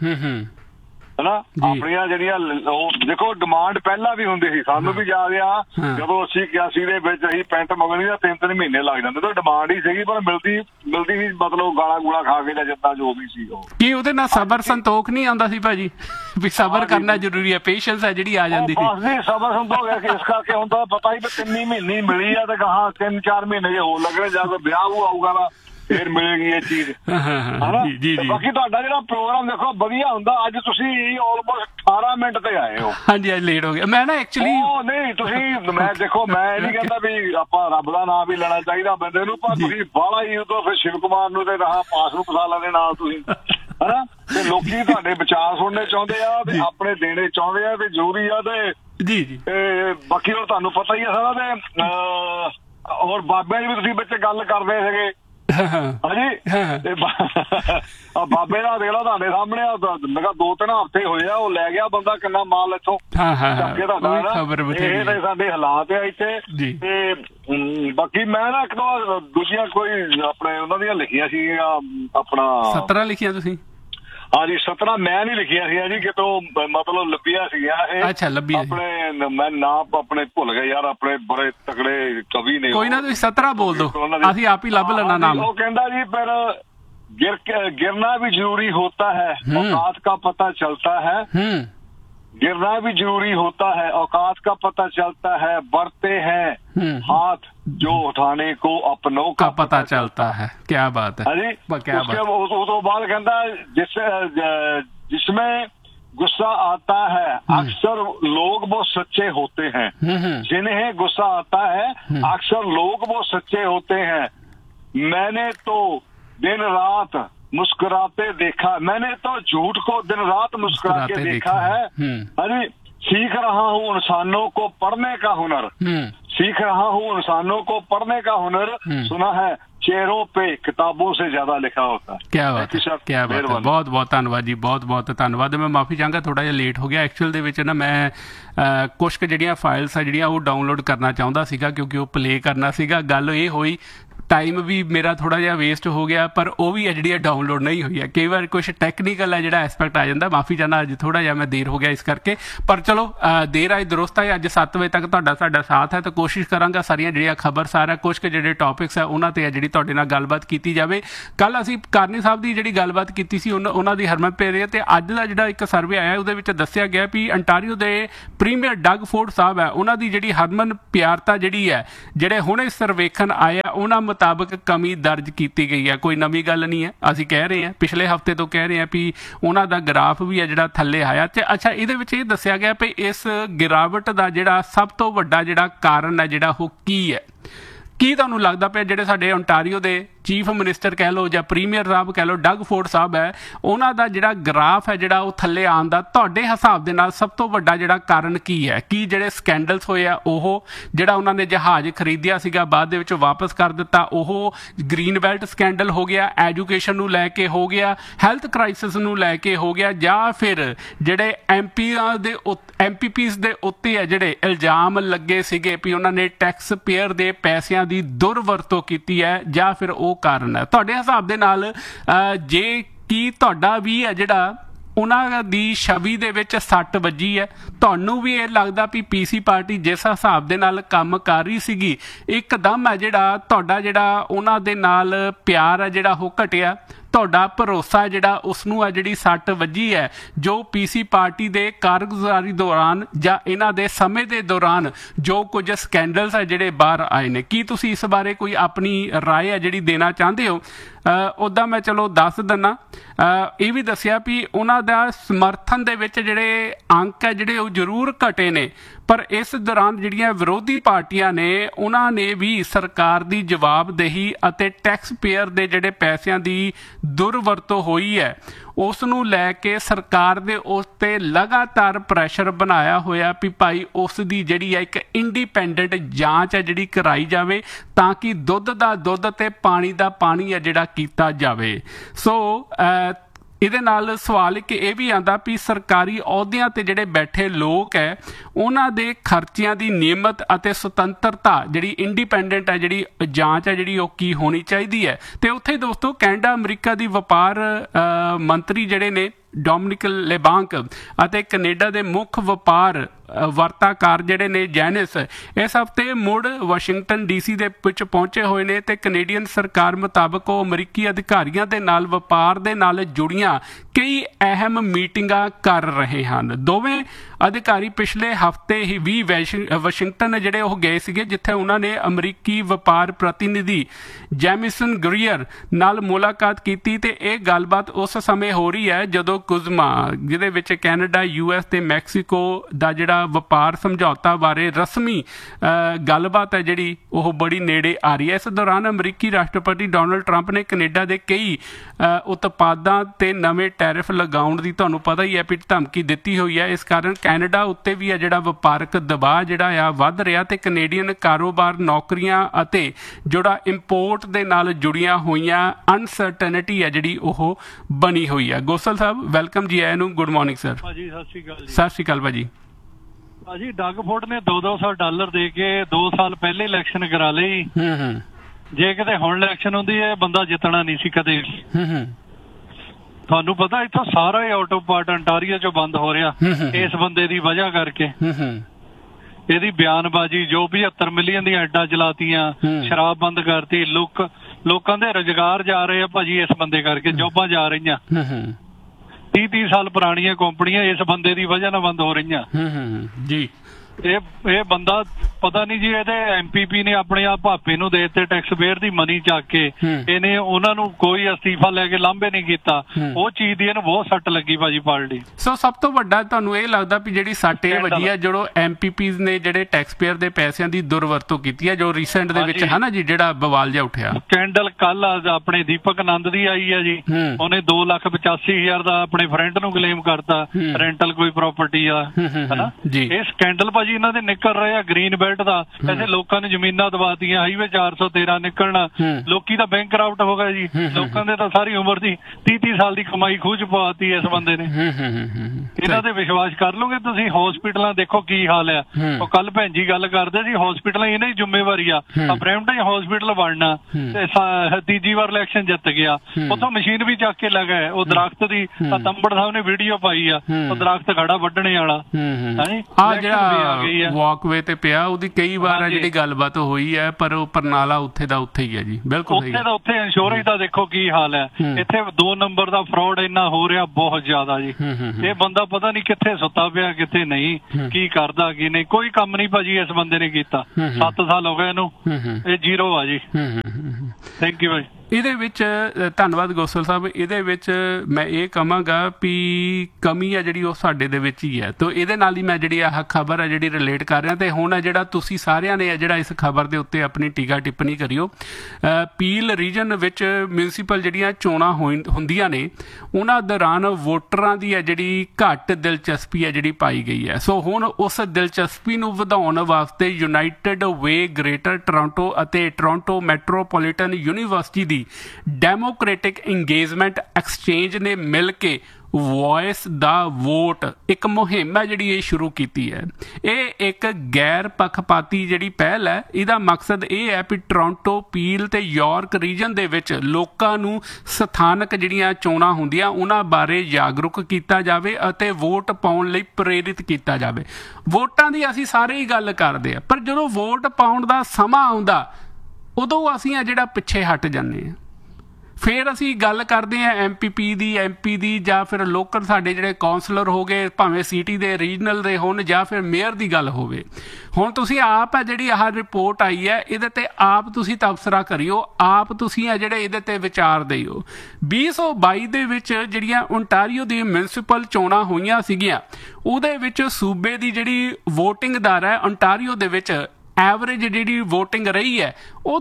ਹਨਾ। ਆਪਣੀਆਂ ਜਿਹੜੀਆਂ ਉਹ ਦੇਖੋ ਡਿਮਾਂਡ ਪਹਿਲਾਂ ਵੀ ਹੁੰਦੀ ਸੀ, ਸਾਨੂੰ ਵੀ ਯਾਦ ਆ ਜਦੋਂ 80-81 ਦੇ ਵਿੱਚ ਅਸੀਂ ਪੈਂਟ ਮੰਗਣੀ ਦਾ 3-3 ਮਹੀਨੇ ਲੱਗ ਜਾਂਦੇ ਤਾਂ ਡਿਮਾਂਡ ਹੀ ਸੀਗੀ, ਪਰ ਮਿਲਦੀ ਸੀ ਮਤਲਬ ਗਾਲਾਂ ਗੂਲਾ ਖਾ ਕੇ ਜਾਂ ਜਿੱਦਾਂ ਜੋ ਵੀ ਸੀ। ਉਹ ਕੀ ਉਹਦੇ ਨਾਲ ਸਬਰ ਸੰਤੋਖ ਨਹੀਂ ਆਉਂਦਾ ਸੀ ਭਾਜੀ ਵੀ ਸਬਰ ਕਰਨਾ ਜ਼ਰੂਰੀ ਹੈ, ਪੇਸ਼ੈਂਸ ਹੈ ਜਿਹੜੀ ਆ ਜਾਂਦੀ ਸੀ। ਸਬਰ ਸੰਤੋਖ ਇਸ ਕਰਕੇ ਹੁੰਦਾ ਪਤਾ ਹੀ 3 ਮਹੀਨੇ ਮਿਲੀ ਆ ਤੇ ਕਹਾ 3-4 ਮਹੀਨੇ ਜੇ ਹੋਰ ਲੱਗਣੇ, ਜਾਂ ਕੋਈ ਵਿਆਹ ਆਊਗਾ ਨਾ ਫਿਰ ਮਿਲੇਗੀ ਇਹ ਚੀਜ਼ ਹਨਾ। ਬਾਕੀ ਤੁਹਾਡਾ ਜਿਹੜਾ ਪ੍ਰੋਗਰਾਮ ਦੇਖੋ ਵਧੀਆ ਹੁੰਦਾ। ਅੱਜ ਤੁਸੀਂ ਆਲਮੋਸਟ 18 ਮਿੰਟ ਤੇ ਆਏ ਹੋ। ਹਾਂਜੀ ਅੱਜ ਲੇਟ ਹੋ ਗਿਆ ਮੈਂ ਨਾ ਐਕਚੁਅਲੀ। ਨਹੀਂ ਤੁਸੀਂ ਮੈਂ ਦੇਖੋ ਮੈਂ ਇਹ ਨਹੀਂ ਕਹਿੰਦਾ ਵੀ ਆਪਾਂ ਰੱਬ ਦਾ ਨਾਮ ਵੀ ਲੈਣਾ ਚਾਹੀਦਾ ਬੰਦੇ ਨੂੰ, ਪਰ ਤੁਸੀਂ ਬਾਹਲਾ ਹੀ ਉਦੋਂ ਫਿਰ ਸ਼ਿਵ ਕੁਮਾਰ ਨੂੰ ਤੇ ਰਹਾ ਪਾਸ ਨੂੰ ਫਸਾ ਲੈਂਦੇ ਨਾਲ ਤੁਸੀਂ ਹਨਾ। ਤੇ ਲੋਕੀ ਤੁਹਾਡੇ ਵਿਚਾਰ ਸੁਣਨੇ ਚਾਹੁੰਦੇ ਆ ਤੇ ਆਪਣੇ ਦੇਣੇ ਚਾਹੁੰਦੇ ਆ ਤੇ ਜ਼ਰੂਰੀ ਆ ਤੇ ਜੀ। ਬਾਕੀ ਹੋਰ ਤੁਹਾਨੂੰ ਪਤਾ ਹੀ ਆ ਸਾਰਾ। ਤੇ ਹੋਰ ਬਾਬਿਆਂ ਦੀ ਵੀ ਤੁਸੀਂ ਵਿੱਚ ਗੱਲ ਕਰਦੇ ਸੀਗੇ ਹਾਂਜੀ। ਤੇ ਬਾਬੇ ਦਾ ਦੇਖ ਲਾ ਤੁਹਾਡੇ ਸਾਹਮਣੇ ਮੈਂ ਕਿਹਾ 2-3 ਹਫ਼ਤੇ ਹੋਏ ਆ ਉਹ ਲੈ ਗਿਆ ਬੰਦਾ ਕਿੰਨਾ ਮਾਲ ਇੱਥੋਂ ਚੱਕ ਕੇ ਤੁਹਾਡਾ। ਇਹ ਤੇ ਸਾਡੇ ਹਾਲਾਤ ਆ ਇੱਥੇ। ਤੇ ਬਾਕੀ ਮੈਂ ਨਾ ਇੱਕ ਦੋ ਦੂਜੀਆਂ ਕੋਈ ਆਪਣੇ ਉਹਨਾਂ ਦੀਆਂ ਲਿਖੀਆਂ ਸੀ ਆਪਣਾ 17 ਲਿਖੀਆਂ ਤੁਸੀਂ? ਹਾਂਜੀ 17 ਮੈਂ ਨਹੀਂ ਲਿਖੀਆਂ ਸੀ ਜੀ ਕਿਤੋਂ ਮਤਲਬ ਲੱਭੀਆਂ ਸੀਗੀਆਂ ਇਹ। ਅੱਛਾ ਲੱਭੀਆਂ ਆਪਣੇ ਮੈਂ ਨਾਮ ਆਪਣੇ ਭੁੱਲ ਗਏ ਯਾਰ। ਆਪਣੇ ਬੜੇ ਤਕੜੇ ਕਵੀ ਨੇ। ਕੋਈ ਨਾ ਤੁਸੀਂ 17 ਬੋਲ ਦੋ ਅਸੀਂ ਆਪ ਹੀ ਲੱਭ ਲੈਣਾ ਨਾਮ। ਉਹ ਕਹਿੰਦਾ ਜੀ ਫਿਰ गिरना भी जरूरी होता है औकात का पता चलता है। गिरना भी जरूरी होता है औकात का पता चलता है। बढ़ते हैं हाथ जो उठाने को अपनों का पता चलता है। क्या बात है जी। उसके बाद कहता जिसमें गुस्सा आता है अक्सर लोग वो सच्चे होते हैं। जिन्हें गुस्सा आता है अक्सर लोग वो सच्चे होते हैं। मैंने तो दिन रात मुस्कुराते देखा। मैंने तो झूठ को दिन रात मुस्कुरा के देखा है। अरे सीख रहा हूँ इंसानों को पढ़ने का हुनर। सीख रहा हूँ इंसानों को पढ़ने का हुनर। सुना है चेहरों पे किताबों से ज्यादा लिखा होता है। क्या बात है क्या बात है। बहुत बहुत धन्यवाद जी बहुत बहुत धन्यवाद। मैं माफी चाहांगा थोड़ा जिहा लेट हो गया एक्चुअल दे विच ना मैं कुछ ਜਿਹੜੀਆਂ ਫਾਈਲਸ ਆ ਜਿਹੜੀਆਂ ਉਹ ਡਾਊਨਲੋਡ ਕਰਨਾ ਚਾਹੁੰਦਾ ਸੀਗਾ ਕਿਉਂਕਿ ਉਹ ਪਲੇ ਕਰਨਾ ਸੀਗਾ। ਗੱਲ ਇਹ ਹੋਈ टाइम भी मेरा थोड़ा जिहा वेस्ट हो गया पर वो भी है जी डाउनलोड नहीं हुई है। कई बार कुछ टैक्नीकल है जो एस्पैक्ट आ जाता। माफ़ी चाहना अज थोड़ा जिहा मैं देर हो गया इस करके पर चलो देर आई दुरुस्त है। अज 7 बजे तक तुहाडा साथ है तो कोशिश करांगा सारियां जिहड़ियां खबरसार है कुछ जिहड़े टॉपिक्स है उन्हां ते जिहड़ी तुहाडे नाल गलबात कीती जावे। कल असीं करनी साहब दी जिहड़ी गलबात कीती सी उन्हां दी हरमन पेरे ते अज दा जिहड़ा एक सर्वे आया उहदे विच दस्सिया गया भी अंटारियो दे प्रीमियर डग फोर्ड साहब है उन्हां दी जिहड़ी हरमन प्यारता जिहड़ी है जिहड़े हुणे सर्वेखण आया उन्हां मुताबिक कमी दर्ज की गई है। कोई नवी गल नहीं है। असीं कह रहे हैं पिछले हफ्ते तो कह रहे हैं भी उन्हां दा ग्राफ भी है जिहड़ा थल्ले आया। ते अच्छा इहदे विच इह दस्सिया गया भी इस गिरावट दा जिहड़ा सब तो वड्डा जिहड़ा कारण है जिहड़ा ओह की है। की तुहानूं लगदा पिया जिहड़े साडे ओंटारियो दे चीफ मिनिस्टर कह लो या प्रीमियर साहब कह लो डग फोर्ड साहब है उन्हां दा जिहड़ा ग्राफ है जिहड़ा वो थल्ले आउण दा तुहाडे हिसाब दे नाल सब तो वड्डा जिहड़ा कारण की है? की जिहड़े स्कैंडल्स होए आ ओह जिहड़ा उन्हां ने जहाज खरीदिया सीगा बाद दे विच वापस कर दित्ता ओह ग्रीन बैल्ट स्कैंडल हो गया एजुकेशन नूं लैके हो गया हैल्थ क्राइसिस नूं लैके हो गया जां फिर जिहड़े MPPs दे उत्ते है जिहड़े इल्जाम लगे सीगे भी उन्हां ने टैक्स पेयर दे पैसिਆਂ ਦੀ दुरवरतों कीती है जां फिर कारण है तुहाडे हिसाब दे नाल जे की तुहाडा भी है जिहड़ा उन्हां दी छवि दे विच सੱਟ ਵੱਜੀ है तुहानूं भी ये लगदा भी पीसी पार्टी जिस हिसाब दे नाल काम कर रही सीगी एकदम है जिहड़ा तुहाडा जिहड़ा उन्हां दे नाल प्यार है जिहड़ा वो घटिया ਤੁਹਾਡਾ ਭਰੋਸਾ ਜਿਹੜਾ ਉਸ ਨੂੰ ਆ ਜਿਹੜੀ ਸੱਟ ਵੱਜੀ ਹੈ ਜੋ ਪੀਸੀ ਪਾਰਟੀ ਦੇ ਕਾਰਗੁਜ਼ਾਰੀ ਦੌਰਾਨ ਜਾਂ ਇਹਨਾਂ ਦੇ ਸਮੇਂ ਦੇ ਦੌਰਾਨ ਜੋ ਕੁਝ ਸਕੈਂਡਲਸ ਹੈ ਜਿਹੜੇ ਬਾਹਰ ਆਏ ਨੇ ਕੀ ਤੁਸੀਂ ਇਸ ਬਾਰੇ ਕੋਈ ਆਪਣੀ ਰਾਏ ਹੈ ਜਿਹੜੀ ਦੇਣਾ ਚਾਹੁੰਦੇ ਹੋ? ਉੱਦਾਂ ਮੈਂ ਚਲੋ ਦੱਸ ਦਿੰਦਾ ਇਹ ਵੀ ਦੱਸਿਆ ਵੀ ਉਹਨਾਂ ਦਾ ਸਮਰਥਨ ਦੇ ਵਿੱਚ ਜਿਹੜੇ ਅੰਕ ਹੈ ਜਿਹੜੇ ਉਹ ਜ਼ਰੂਰ ਘਟੇ ਨੇ ਪਰ ਇਸ ਦੌਰਾਨ ਜਿਹੜੀਆਂ ਵਿਰੋਧੀ ਪਾਰਟੀਆਂ ਨੇ ਉਹਨਾਂ ਨੇ ਵੀ ਸਰਕਾਰ ਦੀ ਜਵਾਬਦੇਹੀ ਅਤੇ ਟੈਕਸ ਪੇਅਰ ਦੇ ਜਿਹੜੇ ਪੈਸਿਆਂ ਦੀ ਦੁਰਵਰਤੋਂ ਹੋਈ ਹੈ ਉਸ ਨੂੰ ਲੈ ਕੇ ਸਰਕਾਰ ਦੇ ਉਸ ਤੇ ਲਗਾਤਾਰ ਪ੍ਰੈਸ਼ਰ ਬਣਾਇਆ ਹੋਇਆ ਵੀ ਭਾਈ ਉਸ ਦੀ ਜਿਹੜੀ ਹੈ ਇੱਕ ਇੰਡੀਪੈਂਡੈਂਟ ਜਾਂਚ ਹੈ ਜਿਹੜੀ ਕਰਾਈ ਜਾਵੇ ਤਾਂ ਕਿ ਦੁੱਧ ਦਾ ਦੁੱਧ ਤੇ ਪਾਣੀ ਦਾ ਪਾਣੀ ਹੈ ਜਿਹੜਾ ਕੀਤਾ ਜਾਵੇ। ਸੋ ਇਹਦੇ ਨਾਲ ਸਵਾਲ ਇੱਕ ਇਹ ਵੀ ਆਉਂਦਾ ਵੀ ਸਰਕਾਰੀ ਅਹੁਦਿਆਂ ਤੇ ਜਿਹੜੇ ਬੈਠੇ ਲੋਕ ਹੈ ਉਹਨਾਂ ਦੇ ਖਰਚਿਆਂ ਦੀ ਨਿਯਮਤ ਅਤੇ ਸੁਤੰਤਰਤਾ ਜਿਹੜੀ ਇੰਡੀਪੈਂਡੈਂਟ ਹੈ ਜਿਹੜੀ ਜਾਂਚ ਹੈ ਜਿਹੜੀ ਉਹ ਕੀ ਹੋਣੀ ਚਾਹੀਦੀ ਹੈ। ਤੇ ਉੱਥੇ ਦੋਸਤੋ ਕੈਨੇਡਾ ਅਮਰੀਕਾ ਦੀ ਵਪਾਰ ਮੰਤਰੀ ਜਿਹੜੇ ਨੇ ਡੋਮਿਨਿਕ ਲੈਬਾਂਕ ਅਤੇ ਕੈਨੇਡਾ ਦੇ ਮੁੱਖ ਵਪਾਰ ਵਾਰਤਾਕਾਰ ਜਿਹੜੇ ਨੇ ਜੈਨਿਸ ਇਸ ਹਫ਼ਤੇ ਮੁੜ ਵਾਸ਼ਿੰਗਟਨ DC ਦੇ ਵਿੱਚ ਪਹੁੰਚੇ ਹੋਏ ਨੇ ਤੇ ਕੈਨੇਡੀਅਨ ਸਰਕਾਰ ਮੁਤਾਬਕ ਉਹ ਅਮਰੀਕੀ ਅਧਿਕਾਰੀਆਂ ਦੇ ਨਾਲ ਵਪਾਰ ਦੇ ਨਾਲ ਜੁੜੀਆਂ ਕਈ ਅਹਿਮ ਮੀਟਿੰਗਾਂ ਕਰ ਰਹੇ ਹਨ। ਦੋਵੇਂ ਅਧਿਕਾਰੀ ਪਿਛਲੇ ਹਫ਼ਤੇ ਹੀ ਵੀ ਵਾਸ਼ਿੰਗਟਨ ਜਿਹੜੇ ਉਹ ਗਏ ਸੀਗੇ, ਜਿੱਥੇ ਉਹਨਾਂ ਨੇ ਅਮਰੀਕੀ ਵਪਾਰ ਪ੍ਰਤੀਨਿਧੀ ਜੈਮਿਸਨ ਗਰੀਅਰ ਨਾਲ ਮੁਲਾਕਾਤ ਕੀਤੀ ਤੇ ਇਹ ਗੱਲਬਾਤ ਉਸ ਸਮੇਂ ਹੋ ਰਹੀ ਹੈ ਜਦੋਂ ਕੁਜ਼ਮਾ, ਜਿਹਦੇ ਵਿੱਚ ਕੈਨੇਡਾ, US ਤੇ ਮੈਕਸੀਕੋ ਦਾ ਜਿਹੜਾ ਵਪਾਰ ਸਮਝੌਤਾ ਬਾਰੇ ਰਸਮੀ ਗੱਲਬਾਤ ਹੈ ਜਿਹੜੀ ਉਹ ਬੜੀ ਨੇੜੇ ਆ ਰਹੀ ਹੈ। ਇਸ ਦੌਰਾਨ ਅਮਰੀਕੀ ਰਾਸ਼ਟਰਪਤੀ ਡੋਨਲਡ ਟਰੰਪ ਨੇ ਕੈਨੇਡਾ ਦੇ ਕਈ ਉਤਪਾਦਾਂ ਤੇ ਨਵੇਂ ਟੈਰਿਫ ਲਗਾਉਣ ਦੀ ਤੁਹਾਨੂੰ ਪਤਾ ਹੀ ਹੈ ਵੀ ਧਮਕੀ ਦਿੱਤੀ ਹੋਈ ਹੈ। ਇਸ ਕਾਰਨ ਕੈਨੇਡਾ ਉੱਤੇ ਵੀ ਹੈ ਜਿਹੜਾ ਵਪਾਰਕ ਦਬਾਅ ਜਿਹੜਾ ਆ ਵੱਧ ਰਿਹਾ ਤੇ ਕੈਨੇਡੀਅਨ ਕਾਰੋਬਾਰ, ਨੌਕਰੀਆਂ ਅਤੇ ਜਿਹੜਾ ਇੰਪੋਰਟ ਦੇ ਨਾਲ ਜੁੜੀਆਂ ਹੋਈਆਂ ਅਨਸਰਟਨਿਟੀ ਹੈ ਜਿਹੜੀ ਉਹ ਬਣੀ ਹੋਈ ਹੈ। ਗੋਸਲ ਸਾਹਿਬ ਵੈਲਕਮ ਜੀ, ਆਇਆਂ ਨੂੰ, ਗੁੱਡ ਮਾਰਨਿੰਗ ਸਰ। ਭਾਜੀ ਸਤਿ ਸ਼੍ਰੀ ਅਕਾਲ ਜੀ। ਸਤਿ ਸ਼੍ਰੀ ਅਕਾਲ ਭਾਜੀ। ਭਾਜੀ ਡਗ ਫੋਰਡ ਨੇ $200 ਦੇ ਕੇ 2 ਸਾਲ ਪਹਿਲੇ ਇਲੈਕਸ਼ਨ ਕਰਾ ਲਈ। ਜੇ ਕਿਤੇ ਹੁਣ ਇਲੈਕਸ਼ਨ ਹੁੰਦੀ ਇਹ ਬੰਦਾ ਜਿੱਤਣਾ ਨਹੀਂ ਸੀ ਕਦੇ ਵੀ। ਤੁਹਾਨੂੰ ਪਤਾ ਇੱਥੋਂ ਸਾਰਾ ਹੀ ਆਟੋ ਪਾਰਟ ਅੰਟਾਰੀਓ ਚੋਂ ਬੰਦ ਹੋ ਰਿਹਾ ਇਸ ਬੰਦੇ ਦੀ ਵਜ੍ਹਾ ਕਰਕੇ। ਇਹਦੀ ਬਿਆਨਬਾਜ਼ੀ, ਜੋ 75 ਮਿਲੀਅਨ ਦੀਆਂ ਐਡਾਂ ਚਲਾਤੀਆਂ, ਸ਼ਰਾਬ ਬੰਦ ਕਰਤੀ, ਲੋਕਾਂ ਦੇ ਰੁਜ਼ਗਾਰ ਜਾ ਰਹੇ ਆ ਭਾਜੀ ਇਸ ਬੰਦੇ ਕਰਕੇ, ਜੋਬਾਂ ਜਾ ਰਹੀਆਂ। 30 ਸਾਲ ਪੁਰਾਣੀਆਂ ਕੰਪਨੀਆਂ ਇਸ ਬੰਦੇ ਦੀ ਵਜ੍ਹਾ ਨਾਲ ਬੰਦ ਹੋ ਰਹੀਆਂ ਜੀ। ਇਹ ਬੰਦਾ ਪਤਾ ਨਹੀਂ ਜੀ, ਇਹਦੇ MPP ਨੇ ਆਪਣੇ ਆਪ ਭਾਪੇ ਨੂੰ ਦੇ ਦਿੱਤੇ ਟੈਕਸ ਪੇਅਰ ਦੀ ਮਨੀ ਚੱਕ ਕੇ। ਇਹਨੇ ਉਹਨਾਂ ਨੂੰ ਕੋਈ ਅਸਤੀਫਾ ਲੈ ਕੇ ਲਾਂਭੇ ਨਹੀਂ ਕੀਤਾ। ਉਹ ਚੀਜ਼ ਦੀ ਇਹਨੂੰ ਬਹੁਤ ਸੱਟ ਲੱਗੀ ਭਾਜੀ ਪਾਰਟੀ। ਸੋ ਸਭ ਤੋਂ ਵੱਡਾ ਤੁਹਾਨੂੰ ਇਹ ਲੱਗਦਾ ਵੀ ਜਿਹੜੀ ਸੱਟ ਇਹ ਵੱਜੀ ਆ ਜਦੋਂ MPPs ਨੇ ਜਿਹੜੇ ਟੈਕਸ ਪੇਅਰ ਦੇ ਪੈਸਿਆਂ ਦੀ ਦੁਰਵਰਤੋਂ ਕੀਤੀ ਹੈ, ਜੋ ਰੀਸੈਂਟ ਦੇ ਵਿੱਚ ਹੈ ਨਾ ਜੀ, ਜਿਹੜਾ ਬਵਾਲ ਜਿਹਾ ਉੱਠਿਆ। ਸਕੈਂਡਲ ਕੱਲ ਆਪਣੇ ਦੀਪਕ ਆਨੰਦ ਦੀ ਆਈ ਹੈ ਜੀ, ਉਹਨੇ 2,85,000 ਦਾ ਆਪਣੇ ਫਰੈਂਡ ਨੂੰ ਕਲੇਮ ਕਰਤਾ, ਰੈਂਟਲ ਕੋਈ ਪ੍ਰਾਪਰਟੀ ਆ, ਹਨਾ। ਇਹ ਸਕੈਂਡਲ ਭਾਜੀ ਇਹਨਾਂ ਦੇ ਨਿਕਲ ਰਹੇ ਆ ਗ੍ਰੀਨ ਬੈਲਟ ਦਾ। ਐਸੇ ਲੋਕਾਂ ਨੇ ਜ਼ਮੀਨਾਂ ਦਵਾਤੀਆਂ, ਹਾਈਵੇ 413 ਨਿਕਲਣਾ, ਲੋਕੀ ਤਾਂ ਬੈਂਕ ਕਰਾਊਟ ਹੋ ਗਏ ਜੀ। ਲੋਕਾਂ ਦੇ ਤਾਂ ਸਾਰੀ ਉਮਰ ਦੀ 30 ਸਾਲ ਦੀ ਕਮਾਈ ਖੂਹ ਚ ਪਵਾਤੀ ਇਸ ਬੰਦੇ ਨੇ। ਇਹਨਾਂ ਤੇ ਵਿਸ਼ਵਾਸ ਕਰ ਲਓਗੇ ਤੁਸੀਂ? ਹਸਪੀਟਲਾਂ ਦੇਖੋ ਕੀ ਹਾਲ ਆ। ਉਹ ਕੱਲ ਭੈਣ ਜੀ ਗੱਲ ਕਰਦੇ ਸੀ, ਹਸਪੀਟਲਾਂ ਇਹਨਾਂ ਦੀ ਜ਼ਿੰਮੇਵਾਰੀ ਆ। ਬਰੈਂਪਟਨ ਹਸਪੀਟਲ ਬਣਨਾ ਤੇ ਤੀਜੀ ਵਾਰ ਇਲੈਕਸ਼ਨ ਜਿੱਤ ਗਿਆ, ਉੱਥੋਂ ਮਸ਼ੀਨ ਵੀ ਚੱਕ ਕੇ ਲੈ ਗਏ। ਉਹ ਦਰਖਤ ਦੀ ਤੰਬੜ ਸਾਹਿਬ ਨੇ ਵੀਡੀਓ ਪਾਈ ਆ, ਉਹ ਦਰਖਤ ਖੜਾ ਵੱਢਣੇ ਵਾਲਾ। ਵਾਕਵੇ ਤੇ ਪਿਆ, ਉਹਦੀ ਕਈ ਵਾਰ ਜਿਹੜੀ ਗੱਲਬਾਤ ਹੋਈ ਹੈ, ਪਰ ਉਹ ਪਰਨਾਲਾ ਉੱਥੇ ਦਾ ਉੱਥੇ ਹੀ ਹੈ ਜੀ। ਬਿਲਕੁਲ ਉੱਥੇ ਦਾ ਉੱਥੇ। ਇੰਸ਼ੋਰੈਂਸ ਦਾ ਦੇਖੋ ਕੀ ਹਾਲ ਹੈ ਇੱਥੇ। 2 ਨੰਬਰ ਦਾ ਫਰਾਡ ਇੰਨਾ ਹੋ ਰਿਹਾ, ਬਹੁਤ ਜ਼ਿਆਦਾ ਜੀ। ਇਹ ਬੰਦਾ ਪਤਾ ਨਹੀਂ ਕਿੱਥੇ ਸੁੱਤਾ ਪਿਆ, ਕਿੱਥੇ ਨਹੀਂ, ਕੀ ਕਰਦਾ ਕੀ ਨਹੀਂ। ਕੋਈ ਕੰਮ ਨਹੀਂ ਭਾਜੀ ਇਸ ਬੰਦੇ ਨੇ ਕੀਤਾ। 7 ਸਾਲ ਹੋ ਗਏ ਇਹਨੂੰ, ਇਹ ਜ਼ੀਰੋ ਆ ਜੀ। ਥੈਂਕ ਯੂ ਭਾਈ। ਇਹਦੇ ਵਿੱਚ ਧੰਨਵਾਦ ਗੋਸਲ ਸਾਹਿਬ। ਇਹਦੇ ਵਿੱਚ ਮੈਂ ਇਹ ਕਹਾਂਗਾ ਵੀ ਕਮੀ ਹੈ ਜਿਹੜੀ ਉਹ ਸਾਡੇ ਦੇ ਵਿੱਚ ਹੀ ਹੈ। ਤਾਂ ਇਹਦੇ ਨਾਲ ਹੀ ਮੈਂ ਜਿਹੜੀ ਆਹ ਖਬਰ ਹੈ ਜਿਹੜੀ ਰਿਲੇਟ ਕਰ ਰਿਹਾ। ਤੇ ਹੁਣ ਜਿਹੜਾ ਤੁਸੀਂ ਸਾਰਿਆਂ ਨੇ ਜਿਹੜਾ ਇਸ ਖਬਰ ਦੇ ਉੱਤੇ ਆਪਣੀ ਟੀਕਾ ਟਿੱਪਣੀ ਕਰਿਓ। ਪੀਲ ਰੀਜਨ ਵਿੱਚ ਮਿਊਨਿਸਪਲ ਜਿਹੜੀਆਂ ਚੋਣਾਂ ਹੁੰਦੀਆਂ ਨੇ, ਉਹਨਾਂ ਦੌਰਾਨ ਵੋਟਰਾਂ ਦੀ ਹੈ ਜਿਹੜੀ ਘੱਟ ਦਿਲਚਸਪੀ ਹੈ ਜਿਹੜੀ ਪਾਈ ਗਈ ਹੈ। ਸੋ ਹੁਣ ਉਸ ਦਿਲਚਸਪੀ ਨੂੰ ਵਧਾਉਣ ਵਾਸਤੇ ਯੂਨਾਈਟਿਡ ਵੇ ਗ੍ਰੇਟਰ ਟੋਰਾਂਟੋ ਅਤੇ ਟੋਰਾਂਟੋ ਮੈਟਰੋਪੋਲੀਟਨ ਯੂਨੀਵਰਸਿਟੀ ਦੀ ਡੈਮੋਕ੍ਰੈਟਿਕ ਇੰਗੇਜਮੈਂਟ ਐਕਸਚੇਂਜ ਨੇ ਮਿਲ ਕੇ ਵੌਇਸ ਦਾ ਵੋਟ ਇੱਕ ਮੁਹਿੰਮ ਹੈ ਜਿਹੜੀ ਇਹ ਸ਼ੁਰੂ ਕੀਤੀ ਹੈ। ਇਹ ਇੱਕ ਗੈਰ ਪੱਖਪਾਤੀ ਜਿਹੜੀ ਪਹਿਲ ਹੈ। ਇਹਦਾ ਮਕਸਦ ਇਹ ਹੈ ਵੀ ਟੋਰਾਂਟੋ, ਪੀਲ ਤੇ ਯਾਰਕ ਰੀਜਨ ਦੇ ਵਿੱਚ ਲੋਕਾਂ ਨੂੰ ਸਥਾਨਕ ਜਿਹੜੀਆਂ ਚੋਣਾਂ ਹੁੰਦੀਆਂ ਉਹਨਾਂ ਬਾਰੇ ਜਾਗਰੂਕ ਕੀਤਾ ਜਾਵੇ ਅਤੇ ਵੋਟ ਪਾਉਣ ਲਈ ਪ੍ਰੇਰਿਤ ਕੀਤਾ ਜਾਵੇ। ਵੋਟਾਂ ਦੀ ਅਸੀਂ ਸਾਰੇ ਹੀ ਗੱਲ ਕਰਦੇ ਹਾਂ, ਪਰ ਜਦੋਂ ਵੋਟ ਪਾਉਣ ਦਾ ਸਮਾਂ ਆਉਂਦਾ ਉਦੋਂ ਅਸੀਂ ਆ ਜਿਹੜਾ ਪਿੱਛੇ ਹਟ ਜਾਂਦੇ ਹਾਂ। ਫਿਰ ਅਸੀਂ ਗੱਲ ਕਰਦੇ ਹਾਂ MPP ਦੀ, MP ਦੀ, ਜਾਂ ਫਿਰ ਲੋਕਲ ਸਾਡੇ ਜਿਹੜੇ ਕੌਂਸਲਰ ਹੋ ਗਏ, ਭਾਵੇਂ ਸਿਟੀ ਦੇ, ਰੀਜਨਲ ਦੇ ਹੋਣ, ਜਾਂ ਫਿਰ ਮੇਅਰ ਦੀ ਗੱਲ ਹੋਵੇ। ਹੁਣ ਤੁਸੀਂ ਆਪ ਹੈ ਜਿਹੜੀ ਆਹ ਰਿਪੋਰਟ ਆਈ ਹੈ, ਇਹਦੇ ਤੇ ਆਪ ਤੁਸੀਂ ਤਬਸਰਾ ਕਰਿਓ, ਆਪ ਤੁਸੀਂ ਆ ਜਿਹੜੇ ਇਹਦੇ ਤੇ ਵਿਚਾਰ ਦਿਓ। 2022 ਦੇ ਵਿੱਚ ਜਿਹੜੀਆਂ ਓਨਟਾਰੀਓ ਦੀ ਮਿਊਨਿਸਪਲ ਚੋਣਾਂ ਹੋਈਆਂ ਸੀਗੀਆਂ, ਉਹਦੇ ਵਿੱਚ ਸੂਬੇ ਦੀ ਜਿਹੜੀ ਵੋਟਿੰਗ ਦਰ ਹੈ ਓਨਟਾਰੀਓ ਦੇ ਵਿੱਚ ਐਵਰੇਜ ਜਿਹੜੀ ਵੋਟਿੰਗ ਰਹੀ ਹੈ ਉਹ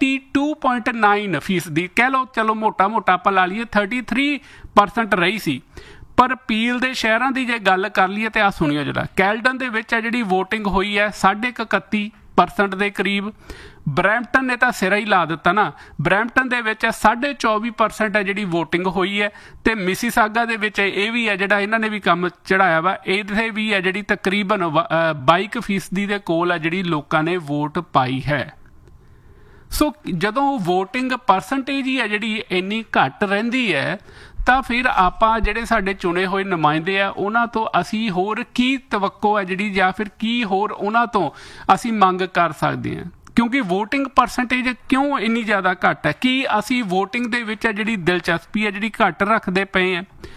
32.9% ਕਹਿ ਲਓ, ਚਲੋ ਮੋਟਾ ਆਪਾਂ ਲਾ ਲਈਏ 33% ਰਹੀ ਸੀ। ਪਰ ਪੀਲ ਦੇ ਸ਼ਹਿਰਾਂ ਦੀ ਜੇ ਗੱਲ ਕਰ ਲਈਏ ਤੇ ਆ ਸੁਣਿਓ, ਜਿਹੜਾ ਕੈਲਡਨ ਦੇ ਵਿੱਚ ਹੈ ਜਿਹੜੀ ਵੋਟਿੰਗ ਹੋਈ ਹੈ 31% ਦੇ ਕਰੀਬ। ਬਰੈਂਪਟਨ ਨੇ ਤਾਂ ਸਿਰਾ ਹੀ ਲਾ ਦਿੱਤਾ ਨਾ। ਬਰੈਂਪਟਨ ਦੇ ਵਿੱਚ 24.5% ਹੈ ਜਿਹੜੀ ਵੋਟਿੰਗ ਹੋਈ ਹੈ। ਤੇ ਮਿਸੀਸਾਗਾ ਦੇ ਵਿੱਚ ਇਹ ਵੀ ਹੈ ਜਿਹੜਾ ਇਹਨਾਂ ਨੇ ਵੀ ਕੰਮ ਚੜਾਇਆ ਵਾ, ਇਹਦੇ ਵੀ ਹੈ ਜਿਹੜੀ ਤਕਰੀਬਨ 22% ਦੇ ਕੋਲ ਹੈ ਜਿਹੜੀ ਲੋਕਾਂ ਨੇ ਵੋਟ ਪਾਈ ਹੈ। ਸੋ ਜਦੋਂ ਵੋਟਿੰਗ ਪਰਸੈਂਟੇਜ ਹੀ ਹੈ ਜਿਹੜੀ ਇੰਨੀ ਘੱਟ ਰਹਿੰਦੀ ਹੈ, ਤਾਂ ਫਿਰ ਆਪਾਂ ਜਿਹੜੇ ਸਾਡੇ ਚੁਣੇ ਹੋਏ ਨੁਮਾਇੰਦੇ ਆ ਉਹਨਾਂ ਤੋਂ ਅਸੀਂ ਹੋਰ ਕੀ ਤਵੱਕੋ ਹੈ ਜਿਹੜੀ, ਜਾਂ ਫਿਰ ਕੀ ਹੋਰ ਉਹਨਾਂ ਤੋਂ ਅਸੀਂ ਮੰਗ ਕਰ ਸਕਦੇ ਹਾਂ। ਕਿਉਂਕਿ ਵੋਟਿੰਗ ਪਰਸੈਂਟੇਜ ਕਿਉਂ ਇੰਨੀ ਜ਼ਿਆਦਾ ਘੱਟ ਹੈ? ਕੀ ਅਸੀਂ ਵੋਟਿੰਗ ਦੇ ਵਿੱਚ ਜਿਹੜੀ ਦਿਲਚਸਪੀ ਹੈ ਜਿਹੜੀ ਘੱਟ ਰੱਖਦੇ ਪਏ ਹਾਂ?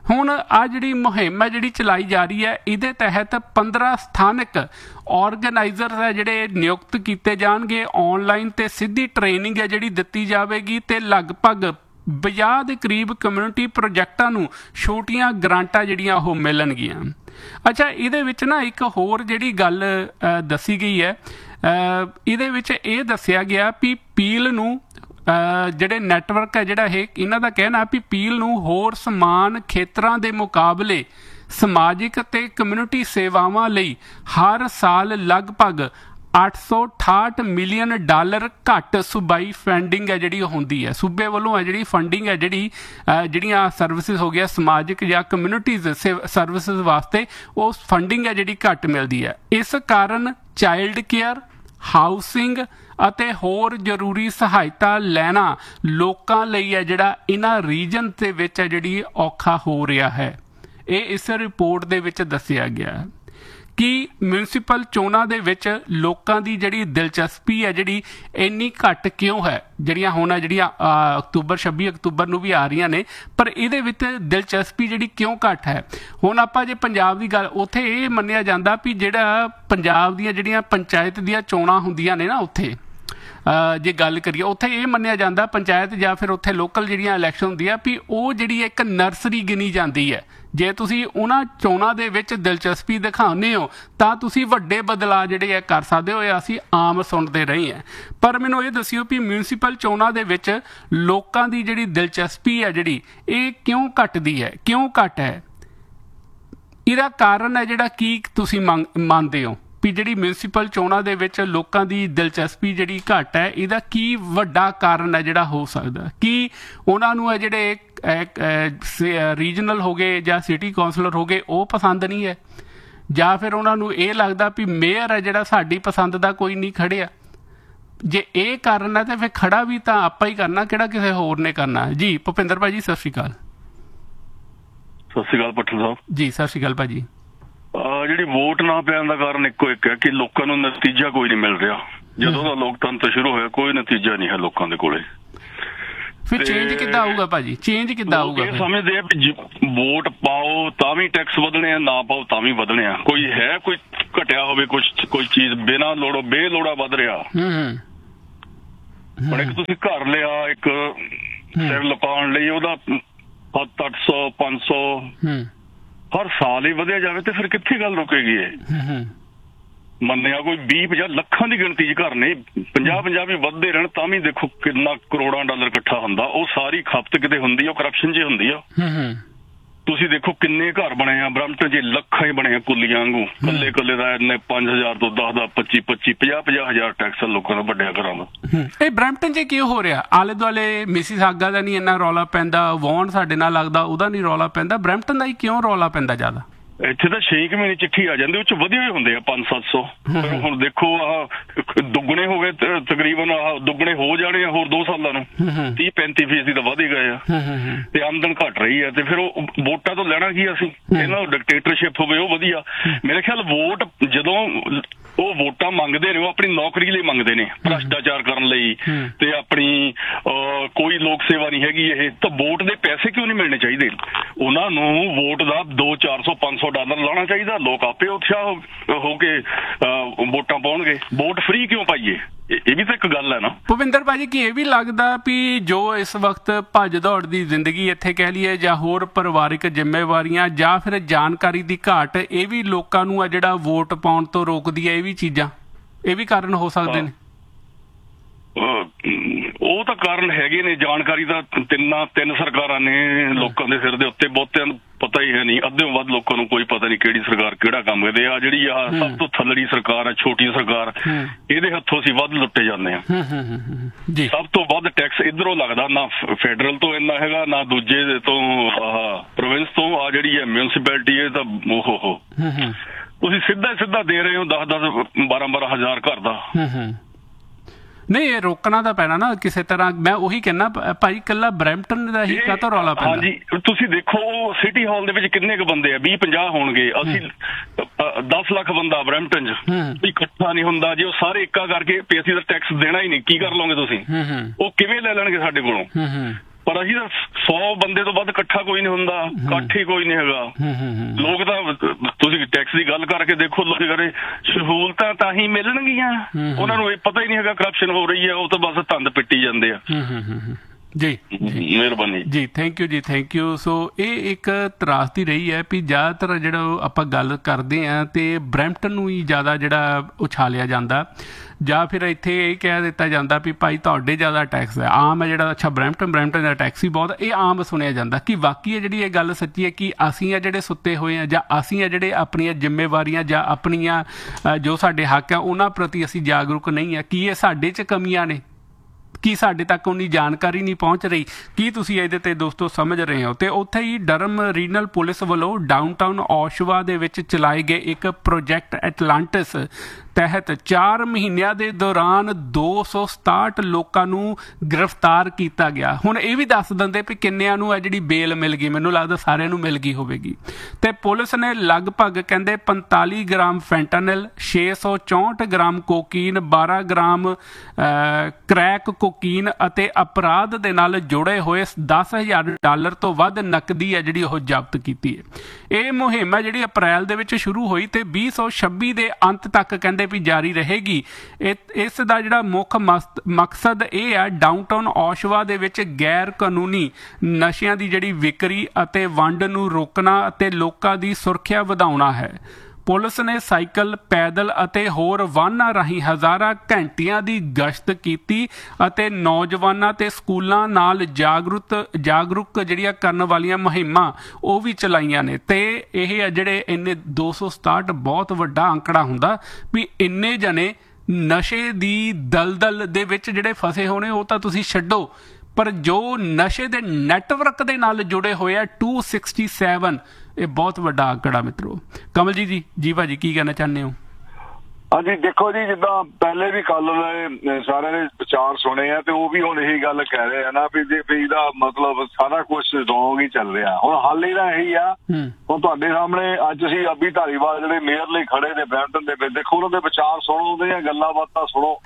ਹੁਣ ਆ ਜਿਹੜੀ ਮੁਹਿੰਮ ਹੈ ਜਿਹੜੀ ਚਲਾਈ ਜਾ ਰਹੀ ਹੈ, ਇਹਦੇ ਤਹਿਤ 15 ਸਥਾਨਕ ਆਰਗੇਨਾਈਜ਼ਰ ਹੈ ਜਿਹੜੇ ਨਿਯੁਕਤ ਕੀਤੇ ਜਾਣਗੇ। ਆਨਲਾਈਨ ਤੇ ਸਿੱਧੀ ਟ੍ਰੇਨਿੰਗ ਹੈ ਜਿਹੜੀ ਦਿੱਤੀ ਜਾਵੇਗੀ ਤੇ ਲਗਭਗ 50 ਦੇ ਕਰੀਬ ਕਮਿਊਨਿਟੀ ਪ੍ਰੋਜੈਕਟਾਂ ਨੂੰ ਛੋਟੀਆਂ ਗ੍ਰਾਂਟਾਂ ਜਿਹੜੀਆਂ ਉਹ ਮਿਲਣਗੀਆਂ। ਅੱਛਾ, ਇਹਦੇ ਵਿੱਚ ਨਾ ਇੱਕ ਹੋਰ ਜਿਹੜੀ ਗੱਲ ਦੱਸੀ ਗਈ ਹੈ, ਇਹਦੇ ਵਿੱਚ ਇਹ ਦੱਸਿਆ ਗਿਆ ਵੀ ਪੀਲ ਨੂੰ ਜਿਹੜੇ ਨੈਟਵਰਕ ਹੈ ਜਿਹੜਾ ਇਹ ਇਹਨਾਂ ਦਾ ਕਹਿਣਾ ਵੀ ਪੀਲ ਨੂੰ ਹੋਰ ਸਮਾਨ ਖੇਤਰਾਂ ਦੇ ਮੁਕਾਬਲੇ ਸਮਾਜਿਕ ਅਤੇ ਕਮਿਊਨਿਟੀ ਸੇਵਾਵਾਂ ਲਈ ਹਰ ਸਾਲ ਲਗਭਗ $868 ਮਿਲੀਅਨ ਘੱਟ ਸੂਬਾਈ ਫੰਡਿੰਗ ਹੈ ਜਿਹੜੀ ਹੁੰਦੀ ਹੈ। ਸੂਬੇ ਵੱਲੋਂ ਹੈ ਜਿਹੜੀ ਫੰਡਿੰਗ ਹੈ ਜਿਹੜੀਆਂ ਸਰਵਿਸਿਜ਼ ਹੋ ਗਿਆ ਸਮਾਜਿਕ ਜਾਂ ਕਮਿਊਨਿਟੀਜ਼ ਸਰਵਿਸਿਜ਼ ਵਾਸਤੇ, ਉਹ ਫੰਡਿੰਗ ਹੈ ਜਿਹੜੀ ਘੱਟ ਮਿਲਦੀ ਹੈ। ਇਸ ਕਾਰਨ ਚਾਈਲਡ ਕੇਅਰ, ਹਾਊਸਿੰਗ ਅਤੇ ਹੋਰ ਜ਼ਰੂਰੀ ਸਹਾਇਤਾ ਲੈਣਾ ਲੋਕਾਂ ਲਈ ਹੈ ਜਿਹੜਾ ਇਹਨਾਂ ਰੀਜਨ ਦੇ ਵਿੱਚ ਹੈ ਜਿਹੜੀ ਔਖਾ ਹੋ ਰਿਹਾ ਹੈ। ਇਹ ਇਸ ਰਿਪੋਰਟ ਦੇ ਵਿੱਚ ਦੱਸਿਆ ਗਿਆ ਕਿ ਮਿਊਨਿਸਪਲ ਚੋਣਾਂ ਦੇ ਵਿੱਚ ਲੋਕਾਂ ਦੀ ਜਿਹੜੀ ਦਿਲਚਸਪੀ ਹੈ ਜਿਹੜੀ ਇੰਨੀ ਘੱਟ ਕਿਉਂ ਹੈ। ਜਿਹੜੀਆਂ ਹੁਣ ਜਿਹੜੀਆਂ 26 ਅਕਤੂਬਰ ਨੂੰ ਵੀ ਆ ਰਹੀਆਂ ਨੇ, ਪਰ ਇਹਦੇ ਵਿੱਚ ਦਿਲਚਸਪੀ ਜਿਹੜੀ ਕਿਉਂ ਘੱਟ ਹੈ। ਹੁਣ ਆਪਾਂ ਜੇ ਪੰਜਾਬ ਦੀ ਗੱਲ, ਉੱਥੇ ਇਹ ਮੰਨਿਆ ਜਾਂਦਾ ਵੀ ਜਿਹੜਾ ਪੰਜਾਬ ਦੀਆਂ ਜਿਹੜੀਆਂ ਪੰਚਾਇਤ ਦੀਆਂ ਚੋਣਾਂ ਹੁੰਦੀਆਂ ਨੇ ਨਾ, ਉੱਥੇ ਜੇ ਗੱਲ ਕਰੀਏ ਉੱਥੇ ਇਹ ਮੰਨਿਆ ਜਾਂਦਾ ਪੰਚਾਇਤ ਜਾਂ ਫਿਰ ਉੱਥੇ ਲੋਕਲ ਜਿਹੜੀਆਂ ਇਲੈਕਸ਼ਨ ਹੁੰਦੀ ਆ ਵੀ ਉਹ ਜਿਹੜੀ ਇੱਕ ਨਰਸਰੀ ਗਿਣੀ ਜਾਂਦੀ ਹੈ। ਜੇ ਤੁਸੀਂ ਉਹਨਾਂ ਚੋਣਾਂ ਦੇ ਵਿੱਚ ਦਿਲਚਸਪੀ ਦਿਖਾਉਂਦੇ ਹੋ ਤਾਂ ਤੁਸੀਂ ਵੱਡੇ ਬਦਲਾਅ ਜਿਹੜੇ ਆ ਕਰ ਸਕਦੇ ਹੋ। ਇਹ ਅਸੀਂ ਆਮ ਸੁਣਦੇ ਰਹੇ ਹਾਂ। ਪਰ ਮੈਨੂੰ ਇਹ ਦੱਸਿਓ ਵੀ ਮਿਊਨਿਸਪਲ ਚੋਣਾਂ ਦੇ ਵਿੱਚ ਲੋਕਾਂ ਦੀ ਜਿਹੜੀ ਦਿਲਚਸਪੀ ਹੈ ਜਿਹੜੀ ਇਹ ਕਿਉਂ ਘਟਦੀ ਹੈ, ਕਿਉਂ ਘੱਟ ਹੈ? ਇਹਦਾ ਕਾਰਨ ਹੈ ਜਿਹੜਾ ਕੀ ਤੁਸੀਂ ਮੰਨਦੇ ਹੋ ਵੀ ਜਿਹੜੀ ਮਿਊਨਿਸਪਲ ਚੋਣਾਂ ਦੇ ਵਿੱਚ ਲੋਕਾਂ ਦੀ ਦਿਲਚਸਪੀ ਜਿਹੜੀ ਘੱਟ ਹੈ, ਇਹਦਾ ਕੀ ਵੱਡਾ ਕਾਰਨ ਹੈ ਜਿਹੜਾ ਹੋ ਸਕਦਾ? ਕੀ ਉਹਨਾਂ ਨੂੰ ਹੈ ਜਿਹੜੇ ਰੀਜਨਲ ਹੋ ਗਏ ਜਾਂ ਸਿਟੀ ਕੌਂਸਲਰ ਹੋ ਗਏ ਉਹ ਪਸੰਦ ਨਹੀਂ ਹੈ, ਜਾਂ ਫਿਰ ਉਹਨਾਂ ਨੂੰ ਇਹ ਲੱਗਦਾ ਵੀ ਮੇਅਰ ਹੈ ਜਿਹੜਾ ਸਾਡੀ ਪਸੰਦ ਦਾ ਕੋਈ ਨਹੀਂ ਖੜਿਆ? ਜੇ ਇਹ ਕਾਰਨ ਹੈ ਤਾਂ ਫਿਰ ਖੜਾ ਵੀ ਤਾਂ ਆਪਾਂ ਹੀ ਕਰਨਾ, ਕਿਹੜਾ ਕਿਸੇ ਹੋਰ ਨੇ ਕਰਨਾ। ਜੀ ਭੁਪਿੰਦਰ ਭਾਜੀ ਸਤਿ ਸ਼੍ਰੀ ਅਕਾਲ। ਸਤਿ ਸ਼੍ਰੀ ਅਕਾਲ ਪੱਠਲ ਸਾਹਿਬ ਜੀ। ਸਤਿ ਸ਼੍ਰੀ ਅਕਾਲ ਭਾਜੀ। ਜਿਹੜੀ ਵੋਟ ਨਾ ਪੈਣ ਦਾ ਕਾਰਨ ਇੱਕੋ ਇੱਕ ਹੈ ਕਿ ਲੋਕਾਂ ਨੂੰ ਨਤੀਜਾ ਕੋਈ ਨਹੀਂ ਮਿਲ ਰਿਹਾ। ਜਦੋਂ ਦਾ ਲੋਕਤੰਤਰ ਸ਼ੁਰੂ ਹੋਇਆ ਕੋਈ ਨਤੀਜਾ ਨਹੀਂ ਹੈ ਲੋਕਾਂ ਦੇ ਕੋਲੇ। ਫਿਰ ਚੇਂਜ ਕਿੱਦਾਂ ਆਊਗਾ ਭਾਜੀ? ਚੇਂਜ ਕਿੱਦਾਂ ਆਊਗਾ? ਇਹ ਸਮਝਦੇ ਆ ਵੀ ਵੋਟ ਪਾਓ ਤਾਂ ਵੀ ਟੈਕਸ ਵਧਣੇ ਆ, ਨਾ ਪਾਓ ਤਾਂ ਵੀ ਵਧਣੇ ਆ। ਕੋਈ ਹੈ ਕੋਈ ਘਟਿਆ ਹੋਵੇ ਕੋਈ ਚੀਜ਼ ਬਿਨਾਂ ਲੋੜੋਂ ਬੇਲੋੜਾ ਵੱਧ ਰਿਹਾ। ਹੁਣ ਇੱਕ ਤੁਸੀਂ ਘਰ ਲਿਆ, ਇੱਕ ਸਿਰ ਲਪਾਉਣ ਲਈ ਉਹਦਾ 700-800 500 ਹਰ ਸਾਲ ਹੀ ਵਧਿਆ ਜਾਵੇ ਤੇ ਫਿਰ ਕਿੱਥੇ ਗੱਲ ਰੁਕੇਗੀ? ਇਹ ਮੰਨਿਆ ਕੋਈ 20-50 ਲੱਖਾਂ ਦੀ ਗਿਣਤੀ 'ਚ ਘਰ ਨੇ, 50-50 ਵੀ ਵੱਧਦੇ ਰਹਿਣ ਤਾਂ ਵੀ ਦੇਖੋ ਕਿੰਨਾ ਕਰੋੜਾਂ ਡਾਲਰ ਇਕੱਠਾ ਹੁੰਦਾ। ਉਹ ਸਾਰੀ ਖਪਤ ਕਿਤੇ ਹੁੰਦੀ ਆ, ਉਹ ਕਰਪਸ਼ਨ 'ਚ ਹੁੰਦੀ ਆ। ਤੁਸੀਂ ਦੇਖੋ ਕਿੰਨੇ ਘਰ ਬਣੇ ਆ ਬਰੰਪਟਨ 'ਚ, ਲੱਖਾਂ ਹੀ ਬਣੇ ਆ ਕੁੱਲੀਆਂ ਵਾਂਗੂ। ਕੱਲੇ ਦਾ ਇੰਨੇ 5000 ਤੋਂ 10 25 50 ਟੈਕਸ ਲੋਕਾਂ ਦਾ ਵੱਡਿਆ ਘਰਾਂ ਦਾ। ਇਹ ਬਰੰਪਟਨ 'ਚ ਕੀ ਹੋ ਰਿਹਾ? ਆਲੇ ਦੁਆਲੇ ਮਿਸੀਸਾਗਾ ਦਾ ਨਹੀਂ ਇੰਨਾ ਰੌਲਾ ਪੈਂਦਾ, ਵੌਨ ਸਾਡੇ ਨਾਲ ਲੱਗਦਾ ਉਹਦਾ ਨਹੀਂ ਰੌਲਾ ਪੈਂਦਾ, ਬਰੰਪਟਨ ਦਾ ਹੀ ਕਿਉਂ ਰੌਲਾ ਪੈਂਦਾ ਜ਼ਿਆਦਾ? ਇੱਥੇ ਤਾਂ 6 ਮਹੀਨੇ ਚਿੱਠੀ ਆ ਜਾਂਦੀ, ਉਹ 'ਚ ਵਧੀਆ ਹੀ ਹੁੰਦੇ ਆ 500-700। ਹੁਣ ਦੇਖੋ ਆਹ ਦੁੱਗਣੇ ਹੋ ਗਏ ਤਕਰੀਬਨ, ਆਹ ਦੁੱਗਣੇ ਹੋ ਜਾਣੇ ਆ ਹੋਰ 2 ਸਾਲਾਂ ਨੂੰ। 30-35% ਤਾਂ ਵਧ ਹੀ ਗਏ ਆ ਤੇ ਆਮਦਨ ਘਟ ਰਹੀ ਹੈ। ਤੇ ਫਿਰ ਉਹ ਵੋਟਾਂ ਤੋਂ ਲੈਣਾ ਕੀ ਅਸੀਂ? ਇਹਨਾਂ ਨੂੰ ਡਿਕਟੇਟਰਸ਼ਿਪ ਹੋਵੇ ਉਹ ਵਧੀਆ। ਮੇਰੇ ਖਿਆਲ ਵੋਟ ਜਦੋਂ ਉਹ ਵੋਟਾਂ ਮੰਗਦੇ ਨੇ ਉਹ ਆਪਣੀ ਨੌਕਰੀ ਲਈ ਮੰਗਦੇ ਨੇ, ਭ੍ਰਸ਼ਟਾਚਾਰ ਕਰਨ ਲਈ ਤੇ ਆਪਣੀ ਕੋਈ ਲੋਕ ਸੇਵਾ ਨਹੀਂ ਹੈਗੀ ਇਹ, ਤਾਂ ਵੋਟ ਦੇ ਪੈਸੇ ਕਿਉਂ ਨਹੀਂ ਮਿਲਣੇ ਚਾਹੀਦੇ? ਉਹਨਾਂ ਨੂੰ ਵੋਟ ਦਾ $200-400-500 ਲਾਉਣਾ ਚਾਹੀਦਾ। ਲੋਕ ਆਪੇ ਉਤਸ਼ਾਹ ਹੋ ਕੇ ਵੋਟਾਂ ਪਾਉਣਗੇ। ਵੋਟ ਫ੍ਰੀ ਕਿਉਂ ਪਾਈਏ? ਇਹ ਵੀ ਤਾਂ ਇੱਕ ਗੱਲ ਹੈ ਨਾ ਭੁਪਿੰਦਰ ਭਾਜੀ। ਕੀ ਇਹ ਵੀ ਲੱਗਦਾ ਵੀ ਜੋ ਇਸ ਵਕਤ ਭੱਜ ਦੌੜ ਦੀ ਜ਼ਿੰਦਗੀ ਇੱਥੇ ਕਹਿ ਲਈਏ, ਜਾਂ ਹੋਰ ਪਰਿਵਾਰਿਕ ਜ਼ਿੰਮੇਵਾਰੀਆਂ ਜਾਂ ਫਿਰ ਜਾਣਕਾਰੀ ਦੀ ਘਾਟ, ਇਹ ਵੀ ਲੋਕਾਂ ਨੂੰ ਆ ਜਿਹੜਾ ਵੋਟ ਪਾਉਣ ਤੋਂ ਰੋਕਦੀ ਹੈ? ਇਹ ਵੀ ਚੀਜ਼ਾਂ, ਇਹ ਵੀ ਕਾਰਨ ਹੋ ਸਕਦੇ ਨੇ? ਉਹ ਤਾਂ ਕਾਰਨ ਹੈਗੇ ਨੇ। ਜਾਣਕਾਰੀ ਦਾ ਤਿੰਨ ਸਰਕਾਰਾਂ ਨੇ ਲੋਕਾਂ ਦੇ ਸਿਰ ਦੇ ਉੱਤੇ, ਬਹੁਤਿਆਂ ਨੂੰ ਪਤਾ ਹੀ ਹੈ ਨਹੀਂ। ਅੱਧਿਓਂ ਵੱਧ ਲੋਕਾਂ ਨੂੰ ਕੋਈ ਪਤਾ ਨਹੀਂ ਕਿਹੜੀ ਸਰਕਾਰ ਕਿਹੜਾ ਕੰਮ ਕਰਦੀ ਆ। ਜਿਹੜੀ ਆ ਸਭ ਤੋਂ ਥੱਲੜੀ ਸਰਕਾਰ ਆ, ਛੋਟੀ ਸਰਕਾਰ, ਇਹਦੇ ਹੱਥੋਂ ਅਸੀਂ ਵੱਧ ਲੁੱਟੇ ਜਾਂਦੇ ਆ। ਸਭ ਤੋਂ ਵੱਧ ਟੈਕਸ ਇੱਧਰੋਂ ਲੱਗਦਾ, ਨਾ ਫੈਡਰਲ ਤੋਂ ਇੰਨਾ ਹੈਗਾ, ਨਾ ਦੂਜੇ ਤੋਂ ਪ੍ਰੋਵਿੰਸ ਤੋਂ। ਆ ਜਿਹੜੀ ਹੈ ਮਿਊਨਿਸਪੈਲਿਟੀ, ਇਹ ਤਾਂ ਓਹੋ ਤੁਸੀਂ ਸਿੱਧਾ ਦੇ ਰਹੇ ਹੋ 10-12 ਹਜ਼ਾਰ ਘਰ ਦਾ। ਨਹੀਂ, ਇਹ ਰੋਕਣਾ ਤਾਂ ਪੈਣਾ ਨਾ ਕਿਸੇ ਤਰ੍ਹਾਂ। ਮੈਂ ਉਹੀ ਕਹਿਣਾ ਭਾਈ, ਇਕੱਲਾ ਬਰੈਂਪਟਨ ਦਾ ਹੀ ਕਾਹਤੋਂ ਰੌਲਾ ਪੈਂਦਾ? ਹਾਂਜੀ, ਤੁਸੀਂ ਦੇਖੋ ਸਿਟੀ ਹਾਲ ਦੇ ਵਿੱਚ ਕਿੰਨੇ ਕੁ ਬੰਦੇ ਆ? 20-50 ਹੋਣਗੇ। ਅਸੀਂ 10 ਲੱਖ ਬੰਦਾ ਬਰੈਂਪਟਨ 'ਚ ਇਕੱਠਾ ਨਹੀਂ ਹੁੰਦਾ। ਜੇ ਉਹ ਸਾਰੇ ਇੱਕਾ ਕਰਕੇ ਅਸੀਂ ਤਾਂ ਟੈਕਸ ਦੇਣਾ ਹੀ ਨਹੀਂ, ਕੀ ਕਰ ਲਓਗੇ ਤੁਸੀਂ? ਉਹ ਕਿਵੇਂ ਲੈ ਲੈਣਗੇ ਸਾਡੇ ਕੋਲੋਂ? ਪਰ ਅਸੀਂ ਤਾਂ 100 ਬੰਦੇ ਤੋਂ ਵੱਧ ਇਕੱਠਾ ਕੋਈ ਨਹੀਂ ਹੁੰਦਾ, ਇਕੱਠ ਹੀ ਕੋਈ ਨਹੀਂ ਹੈਗਾ। ਲੋਕ ਤਾਂ ਤੁਸੀਂ ਟੈਕਸ ਦੀ ਗੱਲ ਕਰਕੇ ਦੇਖੋ, ਲੋਕ ਕਰੇ ਸਹੂਲਤਾਂ ਤਾਂ ਹੀ ਮਿਲਣਗੀਆਂ, ਉਹਨਾਂ ਨੂੰ ਇਹ ਪਤਾ ਹੀ ਨਹੀਂ ਹੈਗਾ ਕਰਪਸ਼ਨ ਹੋ ਰਹੀ ਹੈ, ਉਹ ਤਾਂ ਬਸ ਧੰਦ ਪਿੱਟੀ ਜਾਂਦੇ ਆ। ਜੀ ਮਿਹਰਬਾਨੀ ਜੀ, ਥੈਂਕ ਯੂ ਜੀ, ਥੈਂਕ ਯੂ। ਸੋ ਇਹ ਇੱਕ ਤਰਾਸਦੀ ਰਹੀ ਹੈ ਵੀ ਜ਼ਿਆਦਾਤਰ ਜਿਹੜਾ ਆਪਾਂ ਗੱਲ ਕਰਦੇ ਹਾਂ ਤੇ ਬਰੈਂਪਟਨ ਨੂੰ ਹੀ ਜ਼ਿਆਦਾ ਜਿਹੜਾ ਉਛਾਲਿਆ ਜਾਂਦਾ, ਜਾਂ ਫਿਰ ਇੱਥੇ ਇਹ ਕਹਿ ਦਿੱਤਾ ਜਾਂਦਾ ਵੀ ਭਾਈ ਤੁਹਾਡੇ ਜ਼ਿਆਦਾ ਟੈਕਸ ਹੈ। ਆਮ ਹੈ ਜਿਹੜਾ ਅੱਛਾ ਬਰੈਂਪਟਨ ਦਾ ਟੈਕਸ ਹੀ ਬਹੁਤ, ਇਹ ਆਮ ਸੁਣਿਆ ਜਾਂਦਾ। ਕਿ ਵਾਕਈ ਜਿਹੜੀ ਇਹ ਗੱਲ ਸੱਚੀ ਹੈ ਕਿ ਅਸੀਂ ਆ ਜਿਹੜੇ ਸੁੱਤੇ ਹੋਏ ਆ, ਜਾਂ ਅਸੀਂ ਆ ਜਿਹੜੇ ਆਪਣੀਆਂ ਜ਼ਿੰਮੇਵਾਰੀਆਂ ਜਾਂ ਆਪਣੀਆਂ ਜੋ ਸਾਡੇ ਹੱਕ ਆ ਉਹਨਾਂ ਪ੍ਰਤੀ ਅਸੀਂ ਜਾਗਰੂਕ ਨਹੀਂ ਆ? ਕੀ ਇਹ ਸਾਡੇ 'ਚ ਕਮੀਆਂ ਨੇ? ਕੀ ਸਾਡੇ ਤੱਕ ਉਨੀ ਜਾਣਕਾਰੀ ਨਹੀਂ ਪਹੁੰਚ ਰਹੀ? ਕੀ ਤੁਸੀਂ ਇਹਦੇ ਤੇ ਦੋਸਤੋ ਸਮਝ ਰਹੇ ਹੋ? ਤੇ ਉੱਥੇ ਹੀ ਡਰਮ ਰੀਜਨਲ ਪੁਲਿਸ ਵੱਲੋਂ ਡਾਊਨਟਾਊਨ ਓਸ਼ਵਾ ਦੇ ਵਿੱਚ ਚਲਾਏ ਗਏ ਇੱਕ ਪ੍ਰੋਜੈਕਟ ਐਟਲਾਂਟਿਸ ਤਹਿਤ 4 ਮਹੀਨਿਆਂ ਦੇ ਦੌਰਾਨ 267 ਲੋਕਾਂ ਨੂੰ ਗ੍ਰਿਫਤਾਰ ਕੀਤਾ ਗਿਆ। ਹੁਣ ਇਹ ਵੀ ਦੱਸ ਦਿੰਦੇ ਵੀ ਕਿੰਨਿਆਂ ਨੂੰ ਹੈ ਜਿਹੜੀ ਬੇਲ ਮਿਲ ਗਈ, ਮੈਨੂੰ ਲੱਗਦਾ ਸਾਰਿਆਂ ਨੂੰ ਮਿਲ ਗਈ ਹੋਵੇਗੀ। ਤੇ ਪੁਲਿਸ ਨੇ ਲਗਭਗ ਕਹਿੰਦੇ 45 gram fentanyl, 664 gram cocaine, 12 gram crack cocaine ਅਤੇ ਅਪਰਾਧ ਦੇ ਨਾਲ ਜੁੜੇ ਹੋਏ $10,000 ਤੋਂ ਵੱਧ ਨਕਦੀ ਹੈ ਜਿਹੜੀ ਉਹ ਜ਼ਬਤ ਕੀਤੀ ਹੈ। ਇਹ ਮੁਹਿੰਮ ਹੈ ਜਿਹੜੀ ਅਪ੍ਰੈਲ ਦੇ ਵਿੱਚ ਸ਼ੁਰੂ ਹੋਈ ਤੇ 2026 ਦੇ ਅੰਤ ਤੱਕ ਕਹਿੰਦੇ ਵੀ ਜਾਰੀ ਰਹੇਗੀ। ਇਸ ਦਾ ਜਿਹੜਾ ਮੁੱਖ ਮਕਸਦ ਇਹ ਹੈ ਡਾਊਨਟਾਊਨ ਓਸ਼ਵਾ ਦੇ ਵਿੱਚ ਗੈਰ ਕਾਨੂੰਨੀ ਨਸ਼ਿਆਂ ਦੀ ਜਿਹੜੀ ਵਿਕਰੀ ਅਤੇ ਵੰਡ ਨੂੰ ਰੋਕਣਾ ਅਤੇ ਲੋਕਾਂ ਦੀ ਸੁਰੱਖਿਆ ਵਧਾਉਣਾ ਹੈ। ਪੁਲਿਸ ਨੇ ਸਾਈਕਲ, ਪੈਦਲ ਅਤੇ ਹੋਰ ਵਾਹਨਾਂ ਰਾਹੀਂ ਹਜ਼ਾਰਾਂ ਘੰਟਿਆਂ ਦੀ ਗਸ਼ਤ ਕੀਤੀ ਅਤੇ ਨੌਜਵਾਨਾਂ ਤੇ ਸਕੂਲਾਂ ਨਾਲ ਜਾਗਰੂਕ ਜਿਹੜੀਆਂ ਕਰਨ ਵਾਲੀਆਂ ਮੁਹਿੰਮਾਂ ਉਹ ਵੀ ਚਲਾਈਆਂ ਨੇ। ਤੇ ਇਹ ਜਿਹੜੇ ਇੰਨੇ 267 ਬਹੁਤ ਵੱਡਾ ਅੰਕੜਾ ਹੁੰਦਾ ਵੀ ਇੰਨੇ ਜਣੇ ਨਸ਼ੇ ਦੀ ਦਲਦਲ ਦੇ ਵਿੱਚ ਜਿਹੜੇ ਫਸੇ ਹੋਣੇ ਉਹ ਤਾਂ ਤੁਸੀਂ ਛੱਡੋ, ਪਰ ਜੋ ਨਸ਼ੇ ਦੇ ਨੈਟਵਰਕ ਦੇ ਨਾਲ ਜੁੜੇ ਹੋਏ ਆ 267, ਇਹ ਬਹੁਤ ਵੱਡਾ ਅੰਕੜਾ ਮਿੱਤਰੋ। ਕਮਲਜੀਤ ਜੀ ਭਾਜੀ ਕੀ ਕਹਿਣਾ ਚਾਹੁੰਦੇ ਹੋ? ਹਾਂਜੀ ਦੇਖੋ ਜੀ, ਜਿੱਦਾਂ ਪਹਿਲੇ ਵੀ ਕੱਲ ਸਾਰਿਆਂ ਨੇ ਵਿਚਾਰ ਸੁਣੇ ਆ ਤੇ ਉਹ ਵੀ ਹੁਣ ਇਹੀ ਗੱਲ ਕਹਿ ਰਹੇ ਆ ਨਾ ਵੀ ਇਹਦਾ ਮਤਲਬ ਸਾਰਾ ਕੁਝ ਰੋਂਗ ਹੀ ਚੱਲ ਰਿਹਾ। ਹੁਣ ਹੱਲ ਇਹਦਾ ਇਹੀ ਆ, ਹੁਣ ਤੁਹਾਡੇ ਸਾਹਮਣੇ ਅੱਜ ਅਸੀਂ ਅਭੀ ਧਾਲੀਵਾਲ ਜਿਹੜੇ ਮੇਅਰ ਲਈ ਖੜੇ ਨੇ ਬਰੈਂਪਟਨ ਦੇ ਵਿੱਚ, ਦੇਖੋ ਉਹਨਾਂ ਦੇ ਵਿਚਾਰ ਸੁਣੋ, ਉਹਦੀਆਂ ਗੱਲਾਂ ਬਾਤਾਂ ਸੁਣੋ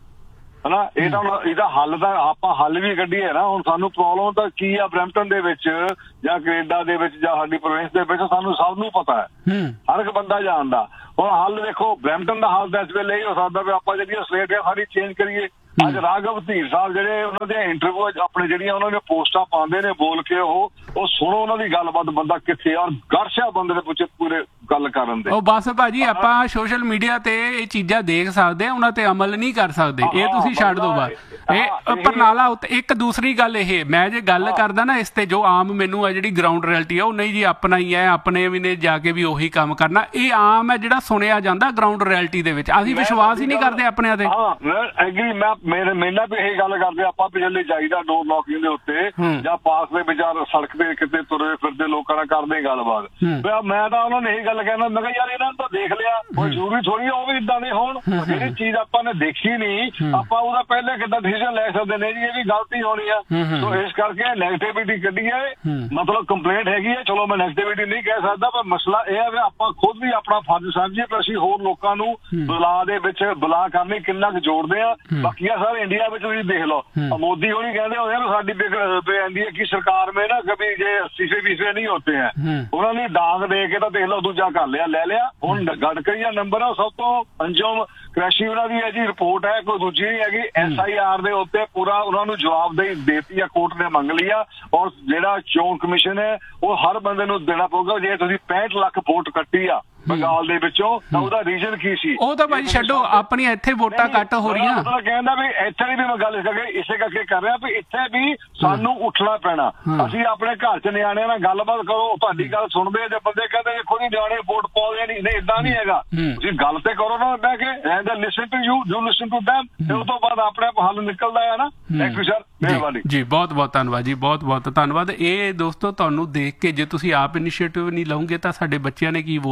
ਹਨਾ। ਇਹ ਤਾਂ ਇਹਦਾ ਹੱਲ ਤਾਂ ਆਪਾਂ ਹੱਲ ਵੀ ਕੱਢੀਏ ਨਾ। ਹੁਣ ਸਾਨੂੰ ਪ੍ਰੋਬਲਮ ਤਾਂ ਕੀ ਆ ਬਰੈਂਪਟਨ ਦੇ ਵਿੱਚ ਜਾਂ ਕੈਨੇਡਾ ਦੇ ਵਿੱਚ ਜਾਂ ਸਾਡੀ ਪ੍ਰੋਵਿੰਸ ਦੇ ਵਿੱਚ, ਸਾਨੂੰ ਸਭ ਨੂੰ ਪਤਾ ਹੈ, ਹਰ ਇੱਕ ਬੰਦਾ ਜਾਣਦਾ। ਹੁਣ ਹੱਲ ਦੇਖੋ, ਬਰੈਂਪਟਨ ਦਾ ਹੱਲ ਇਸ ਵੇਲੇ ਇਹ ਹੋ ਸਕਦਾ ਵੀ ਆਪਾਂ ਜਿਹੜੀਆਂ ਸਲੇਟ ਆ ਸਾਰੀ ਚੇਂਜ ਕਰੀਏ। ਅੱਜ ਰਾਘਵ ਧੀਰ ਸਾਹਿਬ ਜਿਹੜੇ ਉਹਨਾਂ ਦੇ ਇੰਟਰਵਿਊ ਆਪਣੇ ਜਿਹੜੀਆਂ ਉਹਨਾਂ ਨੇ ਪੋਸਟਾਂ ਪਾਉਂਦੇ ਨੇ ਬੋਲ ਕੇ, ਉਹ ਸੁਣੋ ਉਹਨਾਂ ਦੀ ਗੱਲਬਾਤ, ਬੰਦਾ ਕਿੱਥੇ ਔਰ ਗਰਸ਼ਾ ਬੰਦੇ ਦੇ ਪੁੱਛੇ ਪੂਰੇ ਗੱਲ ਕਰਨ ਦੇ। ਉਹ ਬਸ ਭਾਜੀ ਆਪਾਂ ਸੋਸ਼ਲ ਮੀਡੀਆ ਤੇ ਇਹ ਚੀਜ਼ਾਂ ਦੇਖ ਸਕਦੇ ਆ, ਉਹਨਾਂ ਤੇ ਅਮਲ ਨਹੀਂ ਕਰ ਸਕਦੇ, ਇਹ ਤੁਸੀਂ ਛੱਡ ਦੋ ਬਸ। ਇਹ ਪਰਨਾਲਾ ਉੱਤੇ ਇੱਕ ਦੂਸਰੀ ਗੱਲ, ਇਹ ਮੈਂ ਜੇ ਗੱਲ ਕਰਦਾ ਨਾ ਇਸ ਤੇ ਜੋ ਆਮ ਮੈਨੂੰ ਆ ਜਿਹੜੀ ਗਰਾਊਂਡ ਰਿਐਲਿਟੀ ਆ, ਉਹ ਨਹੀਂ ਜੀ ਆਪਣਾ ਹੀ ਹੈ, ਆਪਣੇ ਵੀ ਨੇ ਜਾ ਕੇ ਵੀ ਉਹੀ ਕੰਮ ਕਰਨਾ, ਇਹ ਆਮ ਹੈ ਜਿਹੜਾ ਸੁਣਿਆ ਜਾਂਦਾ ਗਰਾਊਂਡ ਰਿਐਲਿਟੀ ਦੇ ਵਿੱਚ। ਅਸੀਂ ਵਿਸ਼ਵਾਸ ਹੀ ਨਹੀਂ ਕਰਦੇ ਆਪਣਿਆਂ ਤੇ। ਐਗਰੀ ਮੇਰੇ ਨਾਲ ਵੀ ਇਹ ਗੱਲ ਕਰਦੇ ਆਪਾਂ ਵੀ ਜल्दी ਜਾਈਦਾ ਡੋਰ ਨੌਕਿੰਗ ਦੇ ਉੱਤੇ ਜਾਂ ਪਾਸ ਦੇ ਵਿਚਾਰ ਸੜਕ ਤੇ ਕਿਤੇ ਤੁਰੇ ਫਿਰਦੇ ਲੋਕਾਂ ਨਾਲ ਕਰਦੇ ਗੱਲਬਾਤ। ਮੈਂ ਤਾਂ ਉਹਨਾਂ ਨੇ ਇਹੀ ਗੱਲ ਕਹਿਣਾ, ਮੈਂ ਕਿਹਾ ਯਾਰ ਇਹਨਾਂ ਨੂੰ ਤਾਂ ਦੇਖ ਲਿਆ, ਕੋਈ ਜ਼ਰੂਰੀ ਥੋੜੀ ਉਹ ਵੀ ਇਦਾਂ ਦੇ ਹੋਣ। ਜਿਹੜੀ ਚੀਜ਼ ਆਪਾਂ ਨੇ ਦੇਖੀ ਨਹੀਂ, ਆਪਾਂ ਉਹਦਾ ਪਹਿਲੇ ਕਿੱਦਾਂ ਡਿਸੀਜ਼ਨ ਲੈ ਸਕਦੇ ਨੇ ਜੀ, ਇਹ ਵੀ ਗਲਤੀ ਹੋਣੀ ਆ। ਸੋ ਇਸ ਕਰਕੇ ਨੈਗੇਟਿਵਿਟੀ ਕੱਢੀ ਹੈ, ਮਤਲਬ ਕੰਪਲੇਂਟ ਹੈਗੀ ਹੈ, ਚਲੋ ਮੈਂ ਨੈਗੇਟਿਵਿਟੀ ਨਹੀਂ ਕਹਿ ਸਕਦਾ, ਪਰ ਮਸਲਾ ਇਹ ਹੈ ਵੀ ਆਪਾਂ ਖੁਦ ਵੀ ਆਪਣਾ ਫਰਜ਼ ਸਮਝੀਏ ਪਰ ਅਸੀਂ ਹੋਰ ਲੋਕਾਂ ਨੂੰ ਬੁਲਾ ਦੇ ਵਿੱਚ ਬੁਲਾ ਕਰਨੀ ਕਿੰਨਾ ਕੁ ਜੋੜਦੇ ਆ। ਬਾਕੀ ਆ ਸਰ ਇੰਡੀਆ ਵਿੱਚ ਤੁਸੀਂ ਦੇਖ ਲਓ, ਮੋਦੀ ਹੋਣੀ ਕਹਿੰਦੇ ਹੋਏ ਨਾ ਸਾਡੀ ਪੈਂਦੀ ਹੈ ਕਿ ਸਰਕਾਰ ਮੇ ਨਾ ਕभी ਜੇ 80-20 ਨਹੀਂ ਹੋਤੇ ਹੈ, ਉਹਨਾਂ ਨੇ ਡਾਂਗ ਦੇ ਕੇ ਤਾਂ ਦੇਖ ਲਓ ਦੂਜਾ ਕਰ ਲਿਆ, ਲੈ ਲਿਆ। ਹੁਣ ਗਡਕਰੀ ਦਾ ਨੰਬਰ ਆ ਸਭ ਤੋਂ ਅੰਜਮ ਕ੍ਰੈਸ਼ੀ ਉਹਨਾਂ ਦੀ ਹੈ ਜੀ ਰਿਪੋਰਟ ਹੈ, ਕੋਈ ਦੂਜੀ ਨਹੀਂ ਹੈਗੀ। SIR ਦੇ ਉੱਤੇ ਪੂਰਾ ਉਹਨਾਂ ਨੂੰ ਜਵਾਬਦੇਹੀ ਦੇਤੀ ਆ, ਕੋਰਟ ਨੇ ਮੰਗ ਲਈ ਆ। ਔਰ ਜਿਹੜਾ ਚੋਣ ਕਮਿਸ਼ਨ ਹੈ ਉਹ ਹਰ ਬੰਦੇ ਨੂੰ ਦੇਣਾ ਪਊਗਾ। ਜੇ ਤੁਸੀਂ 65 ਲੱਖ ਵੋਟ ਕੱਟੀ ਆ ਬੰਗਾਲ ਦੇ ਵਿੱਚੋਂ ਤਾਂ ਉਹਦਾ ਰੀਜ਼ਨ ਕੀ ਸੀ? ਉਹ ਤਾਂ ਭਾਈ ਛੱਡੋ, ਆਪਣੀਆਂ ਇੱਥੇ ਵੋਟਾਂ ਘੱਟ ਹੋ ਰਹੀਆਂ। ਉਹ ਕਹਿੰਦਾ ਵੀ ਇੱਥੇ ਵੀ ਮੈਂ ਗੱਲ ਇਸੇ ਕਰਕੇ ਕਰ ਰਿਹਾ ਵੀ ਇੱਥੇ ਵੀ ਸਾਨੂੰ ਉੱਠਣਾ ਪੈਣਾ। ਅਸੀਂ ਆਪਣੇ ਘਰ ਚ ਨਿਆਣਿਆਂ ਨਾਲ ਗੱਲਬਾਤ ਕਰੋ, ਤੁਹਾਡੀ ਗੱਲ ਸੁਣਦੇ ਆ, ਜੇ ਬੰਦੇ ਕਹਿੰਦੇ ਦੇਖੋ ਜੀ ਨਿਆਣੇ ਵੋਟ ਪਾਉਂਦੇ ਨਹੀਂ, ਏਦਾਂ ਨਹੀਂ ਹੈਗਾ। ਤੁਸੀਂ ਗੱਲ ਤੇ ਕਰੋ ਨਾ ਬਹਿ ਕੇ, listen to you listen to them, ਤੇ ਉਸ ਤੋਂ ਬਾਅਦ ਆਪਣੇ ਆਪ ਹੱਲ ਨਿਕਲਦਾ ਹੈ ਨਾ। ਥੈਂਕ ਯੂ ਸਰ, ਮਿਹਰਬਾਨੀ ਜੀ, ਬਹੁਤ ਬਹੁਤ ਧੰਨਵਾਦ ਜੀ, ਬਹੁਤ ਬਹੁਤ ਧੰਨਵਾਦ। ਇਹ ਦੋਸਤੋ ਤੁਹਾਨੂੰ ਦੇਖ ਕੇ ਜੇ ਤੁਸੀਂ ਆਪ ਇਨੀਸ਼ੀਏਟਿਵ ਨਹੀਂ ਲਓਗੇ ਤਾਂ ਸਾਡੇ ਬੱਚਿਆਂ ਨੇ ਕੀ ਵੋਟ ਪਾਉਣੀ।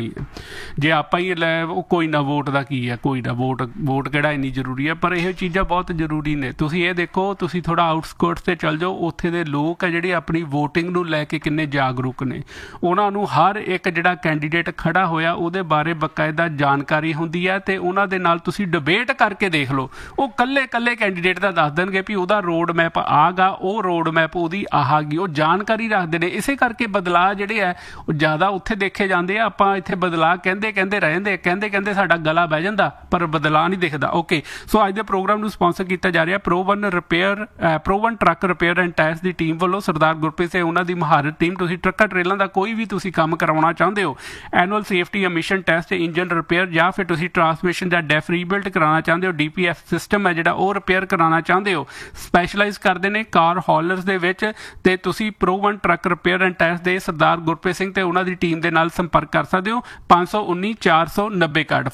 ਹੀ ਹੈ। ਜੇ ਆਪਾਂ ਹੀ ਲੈ ਉਹ ਕੋਈ ਨਾ ਵੋਟ ਦਾ ਕੀ ਹੈ, ਕੋਈ ਨਾ ਵੋਟ ਕਿਹੜਾ ਇੰਨੀ ਜ਼ਰੂਰੀ ਹੈ, ਪਰ ਇਹ ਚੀਜ਼ਾਂ ਬਹੁਤ ਜ਼ਰੂਰੀ ਨੇ। ਤੁਸੀਂ ਇਹ ਦੇਖੋ, ਤੁਸੀਂ ਥੋੜਾ ਆਊਟਸਕਰਟਸ ਤੇ ਚੱਲ ਜਾਓ, ਉੱਥੇ ਦੇ ਲੋਕ ਆ ਜਿਹੜੇ ਆਪਣੀ ਵੋਟਿੰਗ ਨੂੰ ਲੈ ਕੇ ਕਿੰਨੇ ਜਾਗਰੂਕ ਨੇ। ਉਹਨਾਂ ਨੂੰ ਹਰ ਇੱਕ ਜਿਹੜਾ ਕੈਂਡੀਡੇਟ ਖੜਾ ਹੋਇਆ ਉਹਦੇ ਬਾਰੇ ਬਕਾਇਦਾ ਜਾਣਕਾਰੀ ਹੁੰਦੀ ਹੈ, ਤੇ ਉਹਨਾਂ ਦੇ ਨਾਲ ਤੁਸੀਂ ਡਿਬੇਟ ਕਰਕੇ ਦੇਖ ਲਓ, ਉਹ ਕੱਲੇ ਕੈਂਡੀਡੇਟ ਦਾ ਦੱਸ ਦੇਣਗੇ ਵੀ ਉਹਦਾ ਰੋਡ ਮੈਪ ਆਗਾ, ਉਹ ਰੋਡ ਮੈਪ ਉਹਦੀ ਆਹਾਗੀ, ਉਹ ਜਾਣਕਾਰੀ ਰੱਖਦੇ ਨੇ। ਇਸੇ ਕਰਕੇ ਬਦਲਾਅ ਜਿਹੜੇ ਆ ਉਹ ਜ਼ਿਆਦਾ ਉੱਥੇ ਦੇਖੇ ਜਾਂਦੇ ਆ। ਆਪਾਂ ਇੱਥੇ ਬਦਲਾਅ ਕਹਿੰਦੇ ਰਹਿੰਦੇ, ਕਹਿੰਦੇ ਸਾਡਾ ਗਲਾ ਬਹਿ ਜਾਂਦਾ, ਪਰ ਬਦਲਾਅ ਨਹੀਂ ਦਿਖਦਾ। ਓਕੇ, ਸੋ ਅੱਜ ਦੇ ਪ੍ਰੋਗਰਾਮ ਨੂੰ ਸਪਾਂਸਰ ਕੀਤਾ ਜਾ ਰਿਹਾ pro 1 truck repair and tyres the team ਵੱਲੋਂ। ਸਰਦਾਰ ਗੁਰਪ੍ਰੀਤ ਸਿੰਘ ਉਹਨਾਂ ਦੀ ਮਹਾਰਤ ਟੀਮ। ਤੁਸੀਂ ਟਰੱਕਾਂ ਟਰੇਲਾਂ ਦਾ ਕੋਈ ਵੀ ਤੁਸੀਂ ਕੰਮ ਕਰਵਾਉਣਾ ਚਾਹੁੰਦੇ ਹੋ, annual safety emission test, engine repair, ਜਾਂ ਫਿਰ ਤੁਸੀਂ ਟਰਾਂਸਮਿਸ਼ਨ ਦਾ ਡੈਫ ਰੀਬਿਲਟ ਕਰਾਉਣਾ ਚਾਹੁੰਦੇ ਹੋ, DPF ਸਿਸਟਮ ਹੈ ਜਿਹੜਾ ਉਹ ਰਿਪੇਅਰ ਕਰਾਉਣਾ ਚਾਹੁੰਦੇ ਹੋ, ਸਪੈਸ਼ਲਾਈਜ਼ ਕਰਦੇ ਨੇ ਕਾਰ ਹੌਲਰਸ ਦੇ ਵਿੱਚ, ਤੇ ਤੁਸੀਂ pro 1 truck repair and tyres ਦੇ ਸਰਦਾਰ ਗੁਰਪ੍ਰੀਤ ਸਿੰਘ ਤੇ ਉਹਨਾਂ ਦੀ ਟੀਮ ਦੇ ਨਾਲ ਸੰਪਰਕ ਕਰ ਸਕਦੇ ਹੋ। 519-490 ਕਾਰਡ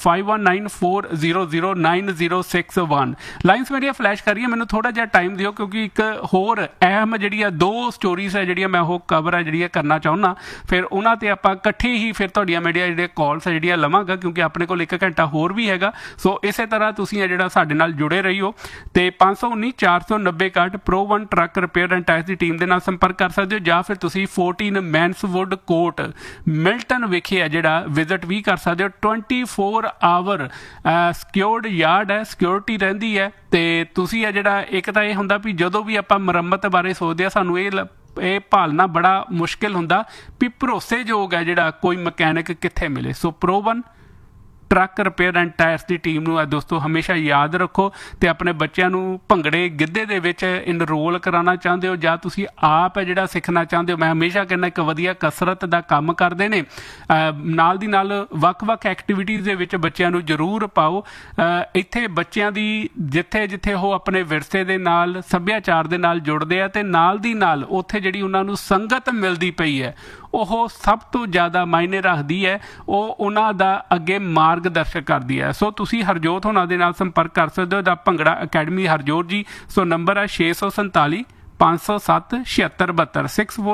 5194009061। ਲਾਈਨਸ ਮੇਰੀਆਂ ਫਲੈਸ਼ ਕਰੀਏ, ਮੈਨੂੰ ਥੋੜਾ ਜਿਹਾ ਟਾਈਮ ਦਿਓ, ਕਿਉਂਕਿ ਇੱਕ ਹੋਰ ਅਹਿਮ ਜਿਹੜੀ 2 ਸਟੋਰੀਜ਼ ਹੈ ਜਿਹੜੀਆਂ ਮੈਂ ਉਹ ਕਵਰ ਹੈ ਜਿਹੜੀਆਂ ਕਰਨਾ ਚਾਹੁੰਦਾ, ਫਿਰ ਉਹਨਾਂ ਤੇ ਆਪਾਂ ਇਕੱਠੇ ਹੀ ਫਿਰ ਤੁਹਾਡੀਆਂ ਮੇਰੀਆਂ ਜਿਹੜੀਆਂ ਕਾਲਸ ਹੈ ਜਿਹੜੀਆਂ ਲਵਾਂਗਾ, ਕਿਉਂਕਿ ਆਪਣੇ ਕੋਲ 1 ਘੰਟਾ ਹੋਰ ਵੀ ਹੈਗਾ। ਸੋ ਇਸੇ ਤਰ੍ਹਾਂ ਤੁਸੀਂ ਹੈ ਜਿਹੜਾ ਸਾਡੇ ਨਾਲ ਜੁੜੇ ਰਹੀਓ, ਤੇ 519-490 card pro 1 truck repair and tyres the team ਦੇ ਨਾਲ ਸੰਪਰਕ ਕਰ ਸਕਦੇ ਹੋ, ਜਾਂ ਫਿਰ ਤੁਸੀਂ 14 ਮੈਨਸਵੁੱਡ ਕੋਰਟ ਮਿਲਟਨ ਵਿਖੇ ਹੈ ਜਿਹੜਾ ਵਿਜ਼ਿਟ ਵੀ ਕਰ ਸਕਦੇ ਹੋ। 24 ਆਵਰ ਸਿਕਿਉਰਡ ਯਾਰਡ ਹੈ, ਸਿਕਿਉਰਿਟੀ ਰਹਿੰਦੀ ਹੈ। ਤੇ ਤੁਸੀਂ ਹੈ ਜਿਹੜਾ ਇੱਕ ਤਾਂ ਇਹ ਹੁੰਦਾ ਵੀ ਜਦੋਂ ਵੀ ਆਪਾਂ ਮੁਰੰਮਤ ਬਾਰੇ ਸੋਚਦੇ ਆ, ਸਾਨੂੰ ਇਹ ਭਾਲਣਾ ਬੜਾ ਮੁਸ਼ਕਿਲ ਹੁੰਦਾ ਵੀ ਭਰੋਸੇਯੋਗ ਹੈ ਜਿਹੜਾ ਕੋਈ ਮਕੈਨਿਕ ਕਿੱਥੇ ਮਿਲੇ। ਸੋ pro 1 truck repair and tyres the team ਨੂੰ ਦੋਸਤੋ ਹਮੇਸ਼ਾ ਯਾਦ ਰੱਖੋ, ਤੇ ਆਪਣੇ ਬੱਚਿਆਂ ਨੂੰ ਭੰਗੜੇ ਗਿੱਧੇ ਦੇ ਵਿੱਚ ਇਨਰੋਲ ਕਰਾਉਣਾ ਚਾਹੁੰਦੇ ਹੋ, ਜਾਂ ਤੁਸੀਂ ਆਪ ਹੈ ਜਿਹੜਾ ਸਿੱਖਣਾ ਚਾਹੁੰਦੇ ਹੋ, ਮੈਂ ਹਮੇਸ਼ਾ ਕਹਿੰਦਾ ਇੱਕ ਵਧੀਆ ਕਸਰਤ ਦਾ ਕੰਮ ਕਰਦੇ ਨੇ। ਨਾਲ ਦੀ ਨਾਲ ਵੱਖ-ਵੱਖ ਐਕਟੀਵਿਟੀਜ਼ ਦੇ ਵਿੱਚ ਬੱਚਿਆਂ ਨੂੰ ਜ਼ਰੂਰ ਪਾਓ। ਇੱਥੇ ਬੱਚਿਆਂ ਦੀ ਜਿੱਥੇ ਉਹ ਆਪਣੇ ਵਿਰਸੇ ਦੇ ਨਾਲ, ਸੱਭਿਆਚਾਰ ਦੇ ਨਾਲ ਜੁੜਦੇ ਆ, ਤੇ ਨਾਲ ਦੀ ਨਾਲ ਉੱਥੇ ਜਿਹੜੀ ਉਹਨਾਂ ਨੂੰ ਸੰਗਤ ਮਿਲਦੀ ਪਈ ਹੈ ਉਹ ਸਭ ਤੋਂ ਜ਼ਿਆਦਾ ਮਾਇਨੇ ਰੱਖਦੀ ਹੈ, ਉਹ ਉਹਨਾਂ ਦਾ ਅੱਗੇ ਮਾਰਗਦਰਸ਼ਕ ਕਰਦੀ ਹੈ। ਸੋ ਤੁਸੀਂ ਹਰਜੋਤ ਹੋਣਾ ਦੇ ਨਾਲ ਸੰਪਰਕ ਕਰ ਸਕਦੇ ਹੋ, ਦਾ ਭੰਗੜਾ ਅਕੈਡਮੀ ਹਰਜੋਤ ਜੀ। ਸੋ ਨੰਬਰ ਹੈ 647 507 7672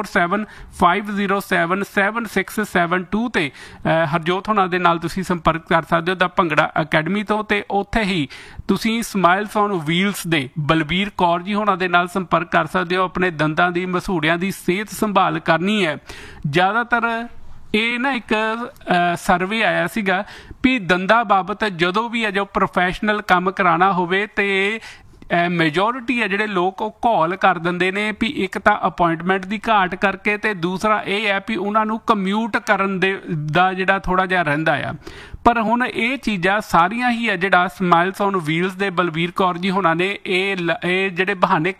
6475077672 ਤੇ ਹਰਜੋਤ ਹੋਣਾ ਦੇ ਨਾਲ ਤੁਸੀਂ ਸੰਪਰਕ ਕਰ ਸਕਦੇ ਹੋ ਦਾ ਭੰਗੜਾ ਅਕੈਡਮੀ ਤੋਂ। ਤੇ ਉੱਥੇ ਹੀ ਤੁਸੀਂ ਸਮਾਈਲਸ ਔਨ ਵੀਲਸ ਦੇ ਬਲਬੀਰ ਕੌਰ ਜੀ ਹੋਣਾ ਦੇ ਨਾਲ ਸੰਪਰਕ ਕਰ ਸਕਦੇ ਹੋ। ਆਪਣੇ ਦੰਦਾਂ ਦੀ, ਮਸੂੜਿਆਂ ਦੀ ਸਿਹਤ ਸੰਭਾਲ ਕਰਨੀ ਹੈ। ਜ਼ਿਆਦਾਤਰ ਇਹ ਨਾ ਇੱਕ ਸਰਵੇ ਆਇਆ ਸੀਗਾ ਵੀ ਦੰਦਾਂ ਬਾਬਤ ਜਦੋਂ ਵੀ ਹੈ ਜੋ ਪ੍ਰੋਫੈਸ਼ਨਲ ਕੰਮ ਕਰਾਉਣਾ ਹੋਵੇ, ਤੇ ਮੈਜੋਰਿਟੀ ਹੈ ਜਿਹੜੇ ਲੋਕ ਉਹ ਘੋਲ ਕਰ ਦਿੰਦੇ ਨੇ ਵੀ ਇੱਕ ਤਾਂ ਅਪਾਇੰਟਮੈਂਟ ਦੀ ਘਾਟ ਕਰਕੇ, ਤੇ ਦੂਸਰਾ ਇਹ ਹੈ ਵੀ ਉਹਨਾਂ ਨੂੰ ਕਮਿਊਟ ਕਰਨ ਦਾ ਜਿਹੜਾ ਥੋੜਾ ਜਿਹਾ ਰਹਿੰਦਾ ਆ। ਪਰ ਹੁਣ ਇਹ ਚੀਜ਼ਾਂ ਸਾਰੀਆਂ ਹੀ ਹੈ ਜਿਹੜਾ ਸਮਾਈਲਸ ਔਨ ਵੀਲਸ ਦੇ ਬਲਬੀਰ ਕੌਰ ਜੀ ਹੋਣਾ ਨੇ ਇਹ ਜਿਹੜੇ ਬਹਾਨੇ